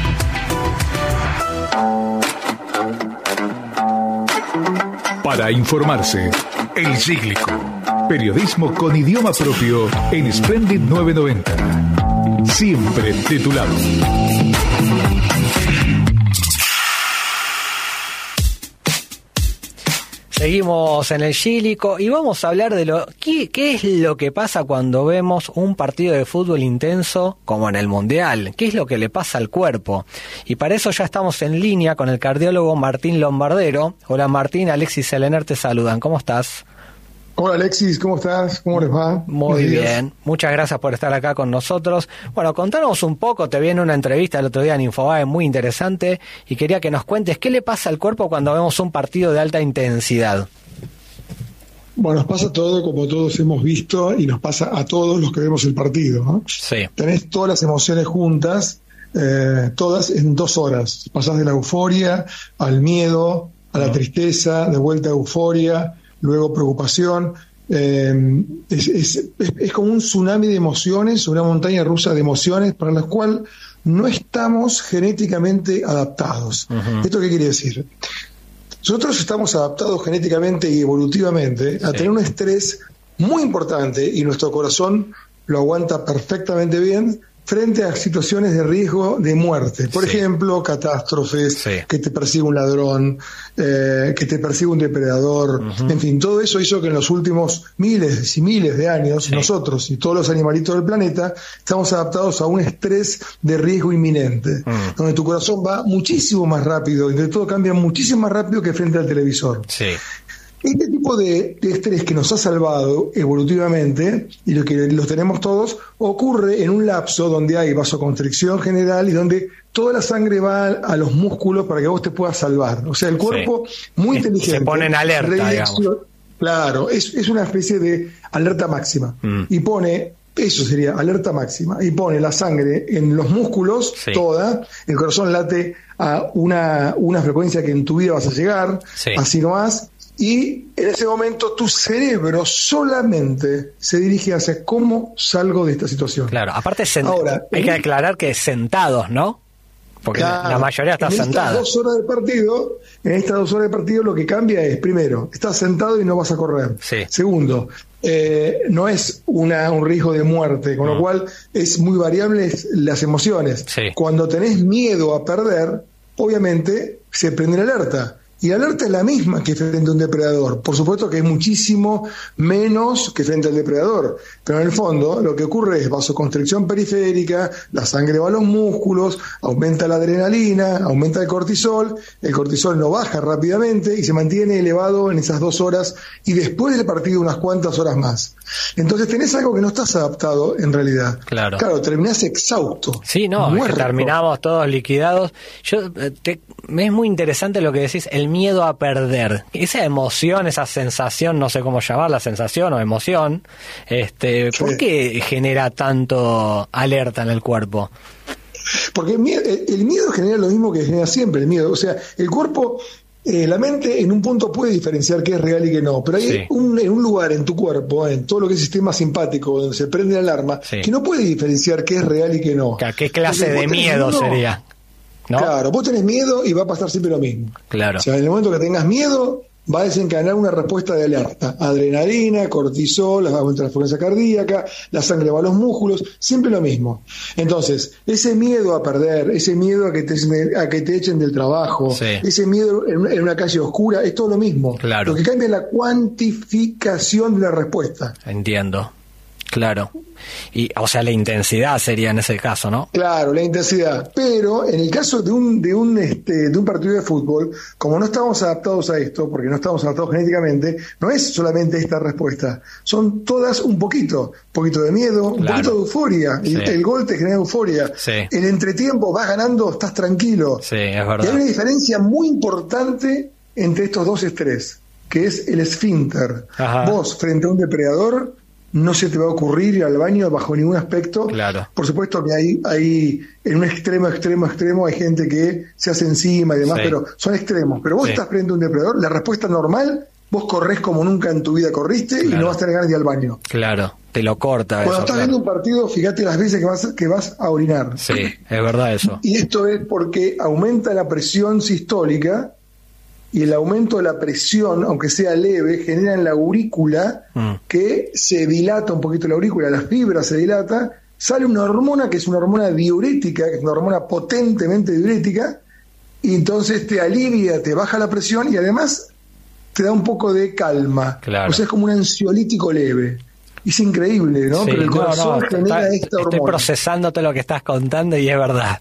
Speaker 1: Para informarse, El Cíclico. Periodismo con idioma propio en Splendid novecientos noventa. Siempre de tu lado.
Speaker 2: Seguimos en el Cíclico y vamos a hablar de lo ¿qué, qué es lo que pasa cuando vemos un partido de fútbol intenso como en el Mundial. ¿Qué es lo que le pasa al cuerpo? Y para eso ya estamos en línea con el cardiólogo Martín Lombardero. Hola Martín, Alexis Selener te saludan. ¿Cómo estás?
Speaker 13: Hola Alexis, ¿cómo estás? ¿Cómo les va?
Speaker 2: Muy bien, muchas gracias por estar acá con nosotros. Bueno, contanos un poco, te vi en una entrevista el otro día en Infobae muy interesante y quería que nos cuentes qué le pasa al cuerpo cuando vemos un partido de alta intensidad.
Speaker 13: Bueno, nos pasa todo como todos hemos visto y nos pasa a todos los que vemos el partido, ¿no?
Speaker 2: Sí.
Speaker 13: Tenés todas las emociones juntas, eh, todas en dos horas. Pasás de la euforia al miedo, a la tristeza, de vuelta a euforia, luego preocupación. Eh, es, es, es, es como un tsunami de emociones, una montaña rusa de emociones para las cuales no estamos genéticamente adaptados. Uh-huh. ¿Esto qué quiere decir? Nosotros estamos adaptados genéticamente y evolutivamente a sí. tener un estrés muy importante y nuestro corazón lo aguanta perfectamente bien frente a situaciones de riesgo de muerte. Por sí. ejemplo, catástrofes, sí. que te persigue un ladrón, eh, que te persigue un depredador, uh-huh. en fin, todo eso hizo que en los últimos miles y miles de años, sí. nosotros y todos los animalitos del planeta, estamos adaptados a un estrés de riesgo inminente, uh-huh. donde tu corazón va muchísimo más rápido y donde todo cambia muchísimo más rápido que frente al televisor.
Speaker 2: Sí.
Speaker 13: Este tipo de, de estrés que nos ha salvado evolutivamente, y lo que los tenemos todos, ocurre en un lapso donde hay vasoconstricción general y donde toda la sangre va a los músculos para que vos te puedas salvar. O sea, el cuerpo, sí. muy inteligente.
Speaker 2: Se pone en alerta, digamos.
Speaker 13: Claro, es, es una especie de alerta máxima. Mm. Y pone, eso sería alerta máxima, y pone la sangre en los músculos, sí. toda, el corazón late a una, una frecuencia que en tu vida vas a llegar, sí. así nomás. Y en ese momento tu cerebro solamente se dirige hacia cómo salgo de esta situación.
Speaker 2: Claro, aparte sent- Ahora, hay que aclarar que sentados, ¿no? Porque claro, la mayoría está sentada.
Speaker 13: En estas dos horas de partido, en estas dos horas de partido lo que cambia es, primero, estás sentado y no vas a correr.
Speaker 2: Sí.
Speaker 13: Segundo, eh, no es una, un riesgo de muerte, con mm. lo cual es muy variable las emociones.
Speaker 2: Sí.
Speaker 13: Cuando tenés miedo a perder, obviamente se prende la alerta. Y la alerta es la misma que frente a un depredador. Por supuesto que es muchísimo menos que frente al depredador. Pero en el fondo lo que ocurre es vasoconstricción periférica, la sangre va a los músculos, aumenta la adrenalina, aumenta el cortisol, el cortisol no baja rápidamente y se mantiene elevado en esas dos horas y después del partido unas cuantas horas más. Entonces tenés algo que no estás adaptado en realidad.
Speaker 2: Claro.
Speaker 13: Claro, terminás exhausto.
Speaker 2: Sí, no, es que terminamos todos liquidados. Yo te, me es muy interesante lo que decís, el miedo a perder. Esa emoción, esa sensación, no sé cómo llamarla, sensación o emoción, este, ¿por sí. qué genera tanto alerta en el cuerpo?
Speaker 13: Porque el miedo, el miedo genera lo mismo que genera siempre el miedo. O sea, el cuerpo, eh, la mente en un punto puede diferenciar qué es real y qué no, pero hay sí. un, en un lugar en tu cuerpo, en todo lo que es sistema simpático, donde se prende la alarma, sí. que no puede diferenciar qué es real y qué no.
Speaker 2: ¿Qué clase de miedo, miedo sería? ¿No?
Speaker 13: Claro, vos tenés miedo y va a pasar siempre lo mismo.
Speaker 2: Claro.
Speaker 13: O sea, en el momento que tengas miedo, va a desencadenar una respuesta de alerta. Adrenalina, cortisol, va a aumentar la frecuencia cardíaca, la sangre va a los músculos, siempre lo mismo. Entonces, ese miedo a perder, ese miedo a que te, a que te echen del trabajo, sí. ese miedo en, en una calle oscura, es todo lo mismo.
Speaker 2: Claro.
Speaker 13: Lo que cambia es la cuantificación de la respuesta.
Speaker 2: Entiendo. Claro. Y, o sea, la intensidad sería en ese caso, ¿no?
Speaker 13: Claro, la intensidad. Pero en el caso de un de un este de un partido de fútbol, como no estamos adaptados a esto, porque no estamos adaptados genéticamente, no es solamente esta respuesta. Son todas un poquito. Un poquito de miedo, un claro. poquito de euforia. Sí. El, el gol te genera euforia.
Speaker 2: Sí.
Speaker 13: El entretiempo, vas ganando, estás tranquilo.
Speaker 2: Sí, es verdad.
Speaker 13: Y hay una diferencia muy importante entre estos dos estrés, que es el esfínter.
Speaker 2: Ajá.
Speaker 13: Vos, frente a un depredador, no se te va a ocurrir ir al baño bajo ningún aspecto.
Speaker 2: Claro.
Speaker 13: Por supuesto que hay, hay en un extremo, extremo, extremo, hay gente que se hace encima y demás, sí. pero son extremos. Pero vos sí. estás frente a un depredador, la respuesta normal, vos corres como nunca en tu vida corriste claro. y no vas a tener ganas de ir al baño.
Speaker 2: Claro, te lo corta.
Speaker 13: Cuando
Speaker 2: eso,
Speaker 13: estás
Speaker 2: claro.
Speaker 13: viendo un partido, fíjate las veces que vas, que vas a orinar.
Speaker 2: Sí, es verdad eso.
Speaker 13: Y esto es porque aumenta la presión sistólica. Y el aumento de la presión, aunque sea leve, genera en la aurícula mm. que se dilata un poquito la aurícula, las fibras se dilata, sale una hormona que es una hormona diurética, que es una hormona potentemente diurética, y entonces te alivia, te baja la presión y además te da un poco de calma.
Speaker 2: Claro.
Speaker 13: O sea, es como un ansiolítico leve. Es increíble, ¿no?
Speaker 2: Sí,
Speaker 13: Pero el corazón
Speaker 2: no, no,
Speaker 13: genera
Speaker 2: está,
Speaker 13: esta hormona.
Speaker 2: Estoy procesándote lo que estás contando y es verdad.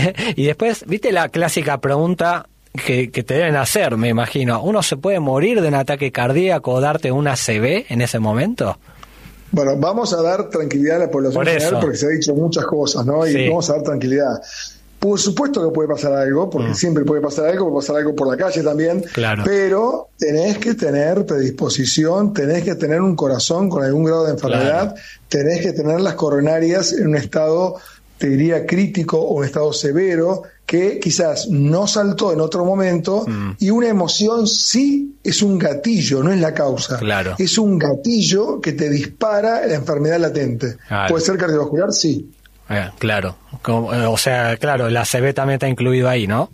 Speaker 2: Y después, ¿viste la clásica pregunta que, que te deben hacer, me imagino? ¿Uno se puede morir de un ataque cardíaco o darte una A C V en ese momento?
Speaker 13: Bueno, vamos a dar tranquilidad a la población
Speaker 2: Por
Speaker 13: general porque se ha dicho muchas cosas, ¿no? Y sí. vamos a dar tranquilidad. Por supuesto que puede pasar algo, porque mm. siempre puede pasar algo, puede pasar algo por la calle también,
Speaker 2: claro.
Speaker 13: pero tenés que tener predisposición, tenés que tener un corazón con algún grado de enfermedad, claro. tenés que tener las coronarias en un estado, te diría, crítico o un estado severo, que quizás no saltó en otro momento, mm. y una emoción sí es un gatillo, no es la causa.
Speaker 2: Claro.
Speaker 13: Es un gatillo que te dispara la enfermedad latente. Claro. ¿Puede ser cardiovascular? Sí.
Speaker 2: Eh, claro. Como, o sea, claro, la A C V también está incluido ahí, ¿no?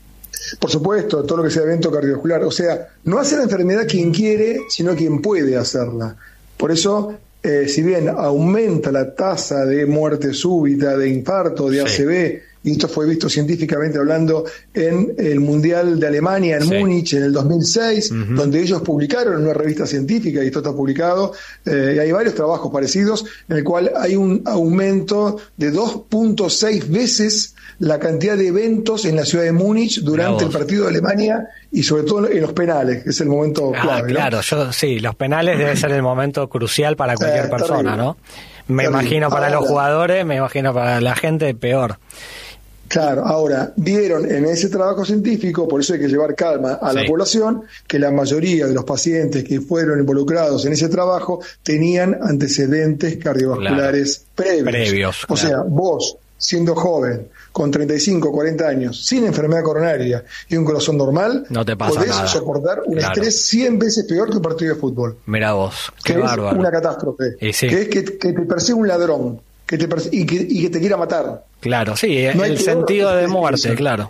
Speaker 13: Por supuesto, todo lo que sea evento cardiovascular. O sea, no hace la enfermedad quien quiere, sino quien puede hacerla. Por eso, eh, si bien aumenta la tasa de muerte súbita, de infarto, de sí. A C V, y esto fue visto científicamente hablando en el Mundial de Alemania, en sí. Múnich, en el dos mil seis, uh-huh. donde ellos publicaron en una revista científica, y esto está publicado, eh, y hay varios trabajos parecidos, en el cual hay un aumento de dos punto seis veces la cantidad de eventos en la ciudad de Múnich durante el partido de Alemania, y sobre todo en los penales, que es el momento
Speaker 2: ah,
Speaker 13: clave.
Speaker 2: Claro, ¿no? yo sí, los penales debe ser el momento crucial para cualquier eh, persona, terrible. ¿no? Me terrible. imagino para Ahora, los jugadores, me imagino para la gente, peor.
Speaker 13: Claro, ahora, vieron en ese trabajo científico, por eso hay que llevar calma a sí. la población, que la mayoría de los pacientes que fueron involucrados en ese trabajo tenían antecedentes cardiovasculares claro. previos.
Speaker 2: previos.
Speaker 13: O
Speaker 2: claro.
Speaker 13: sea, vos, siendo joven, con treinta y cinco, cuarenta años, sin enfermedad coronaria y un corazón normal,
Speaker 2: no te pasa
Speaker 13: podés
Speaker 2: nada.
Speaker 13: soportar un
Speaker 2: claro.
Speaker 13: estrés cien veces peor que un partido de fútbol.
Speaker 2: Mirá vos, qué
Speaker 13: que
Speaker 2: bárbaro.
Speaker 13: Es una catástrofe.
Speaker 2: Y sí.
Speaker 13: Que es que, que te persigue un ladrón. Que te perse- y, que, y que te quiera matar.
Speaker 2: Claro, sí,
Speaker 13: no
Speaker 2: el sentido de muerte, claro.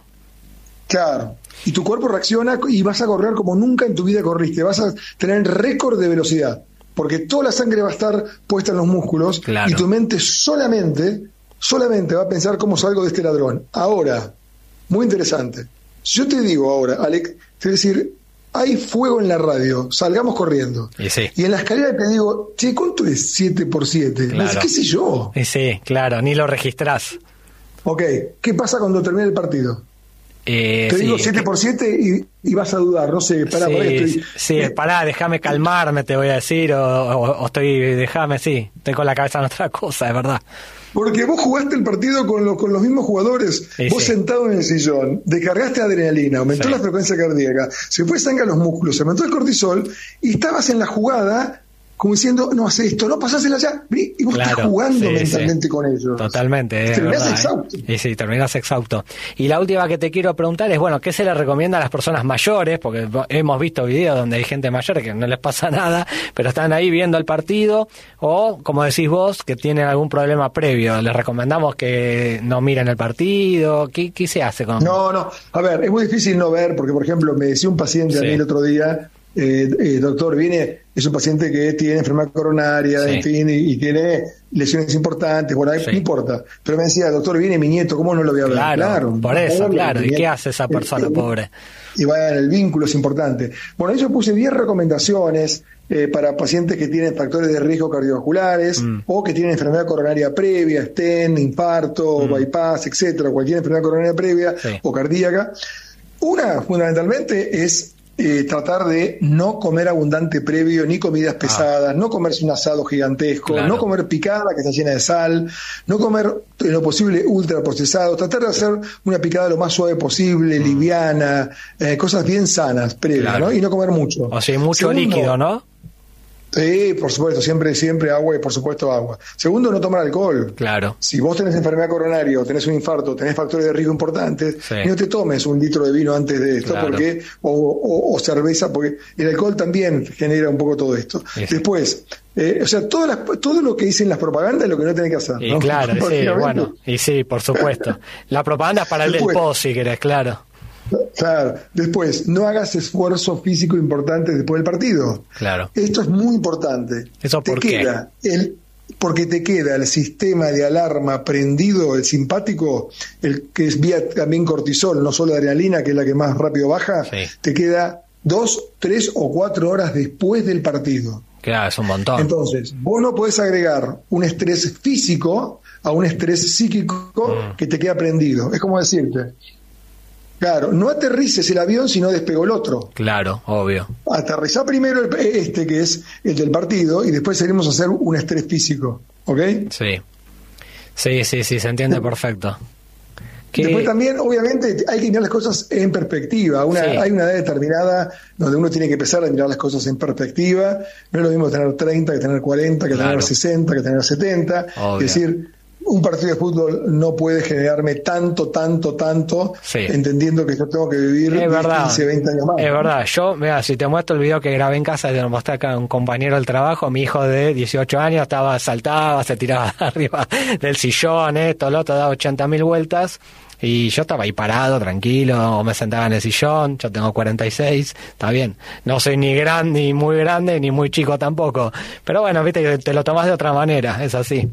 Speaker 13: Claro. Y tu cuerpo reacciona y vas a correr como nunca en tu vida corriste. Vas a tener récord de velocidad. Porque toda la sangre va a estar puesta en los músculos.
Speaker 2: Claro.
Speaker 13: Y tu mente solamente, solamente va a pensar cómo salgo de este ladrón. Ahora, muy interesante. Si yo te digo ahora, Alex, te voy a decir, hay fuego en la radio, salgamos corriendo.
Speaker 2: Y, sí.
Speaker 13: y en la escalera te digo, che, ¿cuánto es siete por siete?
Speaker 2: Claro.
Speaker 13: ¿Qué sé yo?
Speaker 2: Y sí, claro, ni lo registrás.
Speaker 13: Ok, ¿qué pasa cuando termine el partido?
Speaker 2: Eh,
Speaker 13: te
Speaker 2: sí,
Speaker 13: digo siete por siete y, y vas a dudar, no sé, pará,
Speaker 2: sí,
Speaker 13: pará, estoy...
Speaker 2: sí, pará, déjame calmarme, te voy a decir, o, o, o estoy, déjame, sí, estoy con la cabeza en otra cosa, es verdad.
Speaker 13: Porque vos jugaste el partido con, lo, con los mismos jugadores, sí, vos sí. sentado en el sillón, descargaste adrenalina, aumentó sí. la frecuencia cardíaca, se fue sangre a los músculos, se aumentó el cortisol y estabas en la jugada como diciendo, no hace esto, no pasásela ya, y vos
Speaker 2: claro,
Speaker 13: estás jugando
Speaker 2: sí,
Speaker 13: mentalmente sí. con ellos.
Speaker 2: Totalmente, es
Speaker 13: terminás
Speaker 2: verdad,
Speaker 13: exhausto.
Speaker 2: ¿eh? Y sí, terminás exhausto. Y la última que te quiero preguntar es, bueno, ¿qué se le recomienda a las personas mayores? Porque hemos visto videos donde hay gente mayor que no les pasa nada, pero están ahí viendo el partido, o, como decís vos, que tienen algún problema previo. ¿Les recomendamos que no miren el partido? ¿Qué, qué se hace con...?
Speaker 13: No, no, a ver, es muy difícil no ver, porque, por ejemplo, me decía un paciente sí. a mí el otro día, Eh, eh, doctor, viene, es un paciente que tiene enfermedad coronaria, sí. en fin, y, y tiene lesiones importantes, bueno, sí. no importa. Pero me decía, doctor, viene mi nieto, ¿cómo no lo voy a ver?
Speaker 2: Claro, claro por eso, verlo, claro. ¿Y qué hace esa persona, eh, pobre?
Speaker 13: Y bueno, el vínculo es importante. Bueno, yo puse diez recomendaciones eh, para pacientes que tienen factores de riesgo cardiovasculares mm. o que tienen enfermedad coronaria previa, stent, infarto, mm. bypass, etcétera, cualquier enfermedad coronaria previa sí. o cardíaca. Una, fundamentalmente, es Eh, tratar de no comer abundante previo, ni comidas pesadas, ah. no comerse un asado gigantesco, claro. no comer picada que está llena de sal, no comer en lo posible ultraprocesado, tratar de hacer una picada lo más suave posible, mm. liviana, eh, cosas bien sanas previas, claro. ¿no? Y no comer mucho.
Speaker 2: O sea, mucho Segundo, líquido, ¿no?
Speaker 13: Sí, por supuesto, siempre siempre agua y por supuesto agua. Segundo, no tomar alcohol.
Speaker 2: Claro.
Speaker 13: Si vos tenés enfermedad coronaria o tenés un infarto, tenés factores de riesgo importantes, sí. no te tomes un litro de vino antes de esto, claro. porque o, o, o cerveza, porque el alcohol también genera un poco todo esto. Sí. Después, eh, o sea, todas las, todo lo que dicen las propagandas es lo que no tenés que hacer.
Speaker 2: Y
Speaker 13: ¿no?
Speaker 2: claro, sí, bueno, y sí, por supuesto. La propaganda es para el Después, del post, si querés, claro.
Speaker 13: Claro. Después, no hagas esfuerzo físico importante después del partido.
Speaker 2: Claro.
Speaker 13: Esto es muy importante.
Speaker 2: ¿Eso por
Speaker 13: te
Speaker 2: qué?
Speaker 13: Queda el, porque te queda el sistema de alarma prendido, el simpático, el que es vía también cortisol, no solo adrenalina, que es la que más rápido baja, sí. te queda dos, tres o cuatro horas después del partido.
Speaker 2: Claro, es un montón.
Speaker 13: Entonces, vos no podés agregar un estrés físico a un estrés psíquico mm. que te queda prendido. Es como decirte, claro, no aterrices el avión si no despegó el otro.
Speaker 2: Claro, obvio.
Speaker 13: Aterrizá primero el, este, que es el del partido, y después salimos a hacer un estrés físico, ¿ok?
Speaker 2: Sí, sí, sí, sí, se entiende perfecto. ¿Qué?
Speaker 13: Después también, obviamente, hay que mirar las cosas en perspectiva. Una, sí. Hay una edad determinada donde uno tiene que empezar a mirar las cosas en perspectiva. No es lo mismo tener treinta que tener cuarenta, que claro. tener sesenta, que tener setenta. Obvio. Es decir, un partido de fútbol no puede generarme tanto, tanto, tanto, sí. entendiendo que yo tengo que vivir
Speaker 2: es verdad,
Speaker 13: quince, veinte años más.
Speaker 2: Es verdad, yo, mira, si te muestro el video que grabé en casa, te lo mostré acá a un compañero del trabajo, mi hijo de dieciocho años estaba, saltaba, se tiraba arriba del sillón, esto, lo otro, daba ochenta mil vueltas, y yo estaba ahí parado, tranquilo, o me sentaba en el sillón, yo tengo cuarenta y seis, está bien, no soy ni grande, ni muy grande, ni muy chico tampoco, pero bueno, viste, te lo tomás de otra manera, es así.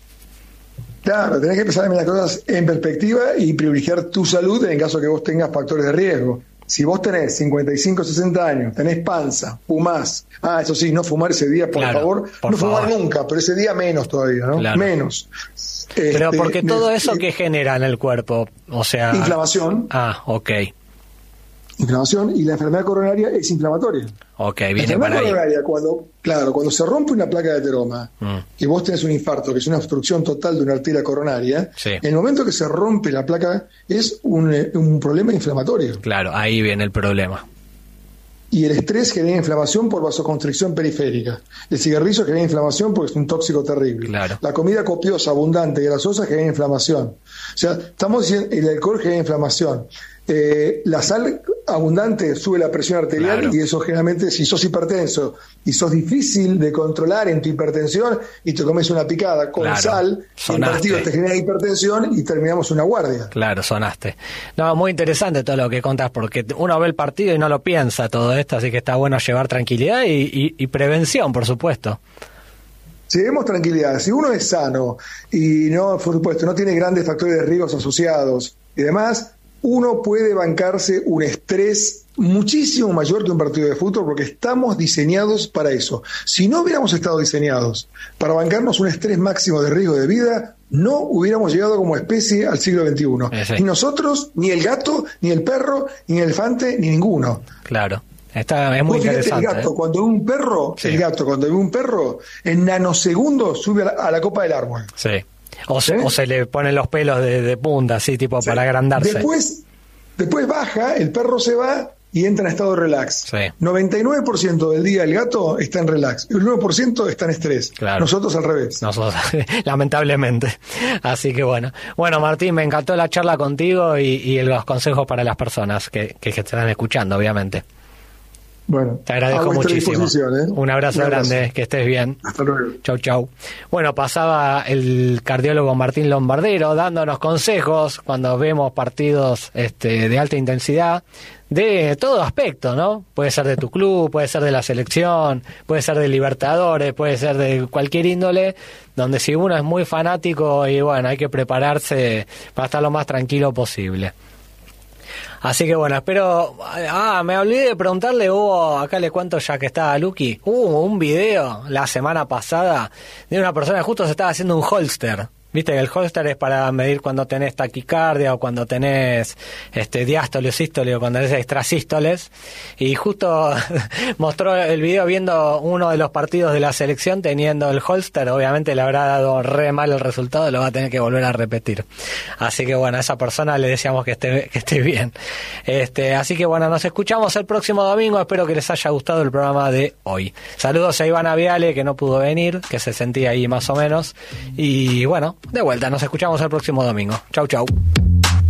Speaker 13: Claro, tenés que empezar a mirar las cosas en perspectiva y privilegiar tu salud en caso que vos tengas factores de riesgo. Si vos tenés cincuenta y cinco, sesenta años, tenés panza, fumás, ah, eso sí, no fumar ese día, por claro, favor, por no favor. Fumar nunca, pero ese día menos todavía, ¿no? Claro. Menos.
Speaker 2: Pero este, porque todo
Speaker 13: me,
Speaker 2: eso que genera en el cuerpo, o sea...
Speaker 13: Inflamación.
Speaker 2: Ah, ok.
Speaker 13: Inflamación, y la enfermedad coronaria es inflamatoria.
Speaker 2: Ok, viene
Speaker 13: la enfermedad
Speaker 2: para
Speaker 13: coronaria,
Speaker 2: ahí.
Speaker 13: Cuando, claro, cuando se rompe una placa de ateroma mm. y vos tenés un infarto, que es una obstrucción total de una arteria coronaria, sí. en el momento que se rompe la placa es un, un problema inflamatorio.
Speaker 2: Claro, ahí viene el problema.
Speaker 13: Y el estrés genera inflamación por vasoconstricción periférica. El cigarrillo genera inflamación porque es un tóxico terrible.
Speaker 2: Claro.
Speaker 13: La comida copiosa, abundante y grasosa genera inflamación. O sea, estamos diciendo, el alcohol genera inflamación. Eh, la sal abundante sube la presión arterial, claro. y eso generalmente, si sos hipertenso y sos difícil de controlar en tu hipertensión y te comes una picada con claro. sal, y el partido te genera hipertensión y terminamos una guardia.
Speaker 2: Claro, sonaste. No, muy interesante todo lo que contás, porque uno ve el partido y no lo piensa todo esto, así que está bueno llevar tranquilidad y, y, y prevención, por supuesto.
Speaker 13: Si vemos tranquilidad, si uno es sano y no, por supuesto, no tiene grandes factores de riesgos asociados y demás, uno puede bancarse un estrés muchísimo mayor que un partido de fútbol, porque estamos diseñados para eso. Si no hubiéramos estado diseñados para bancarnos un estrés máximo de riesgo de vida, no hubiéramos llegado como especie al siglo veintiuno. Sí. Ni nosotros, ni el gato, ni el perro, ni el elefante, ni ninguno.
Speaker 2: Claro. Está, es muy
Speaker 13: Vos
Speaker 2: interesante.
Speaker 13: El gato,
Speaker 2: ¿eh?
Speaker 13: cuando ve un perro, sí. el gato, cuando ve un perro, en nanosegundos sube a la, a la copa del árbol.
Speaker 2: Sí. O se, ¿Eh? o se le ponen los pelos de, de punta, así, tipo, sí. para agrandarse.
Speaker 13: Después, después baja, el perro se va y entra en estado de relax.
Speaker 2: Sí.
Speaker 13: noventa y nueve por ciento del día el gato está en relax, el nueve por ciento está en estrés.
Speaker 2: Claro.
Speaker 13: Nosotros al revés.
Speaker 2: Nosotros, lamentablemente. Así que bueno. Bueno, Martín, me encantó la charla contigo y, y los consejos para las personas que, que, que están escuchando, obviamente.
Speaker 13: Bueno,
Speaker 2: te agradezco muchísimo.
Speaker 13: ¿eh?
Speaker 2: Un abrazo
Speaker 13: Un abrazo
Speaker 2: grande, que estés bien.
Speaker 13: Hasta luego.
Speaker 2: Chau, chau. Bueno, pasaba el cardiólogo Martín Lombardero dándonos consejos cuando vemos partidos este, de alta intensidad, de todo aspecto, ¿no? Puede ser de tu club, puede ser de la selección, puede ser de Libertadores, puede ser de cualquier índole, donde si uno es muy fanático y bueno, hay que prepararse para estar lo más tranquilo posible. Así que bueno, espero... Ah, me olvidé de preguntarle, hubo, acá le cuento ya que estaba Luqui, hubo un video la semana pasada de una persona que justo se estaba haciendo un holster. Viste que el holster es para medir cuando tenés taquicardia o cuando tenés este diástole o sístole o cuando tenés extrasístoles. Y justo mostró el video viendo uno de los partidos de la selección teniendo el holster. Obviamente le habrá dado re mal el resultado, lo va a tener que volver a repetir. Así que bueno, a esa persona le deseamos que esté, que esté bien. Este, así que bueno, nos escuchamos el próximo domingo. Espero que les haya gustado el programa de hoy. Saludos a Ivana Viale, que no pudo venir, que se sentía ahí más o menos. Y bueno, de vuelta, nos escuchamos el próximo domingo. Chau, chau.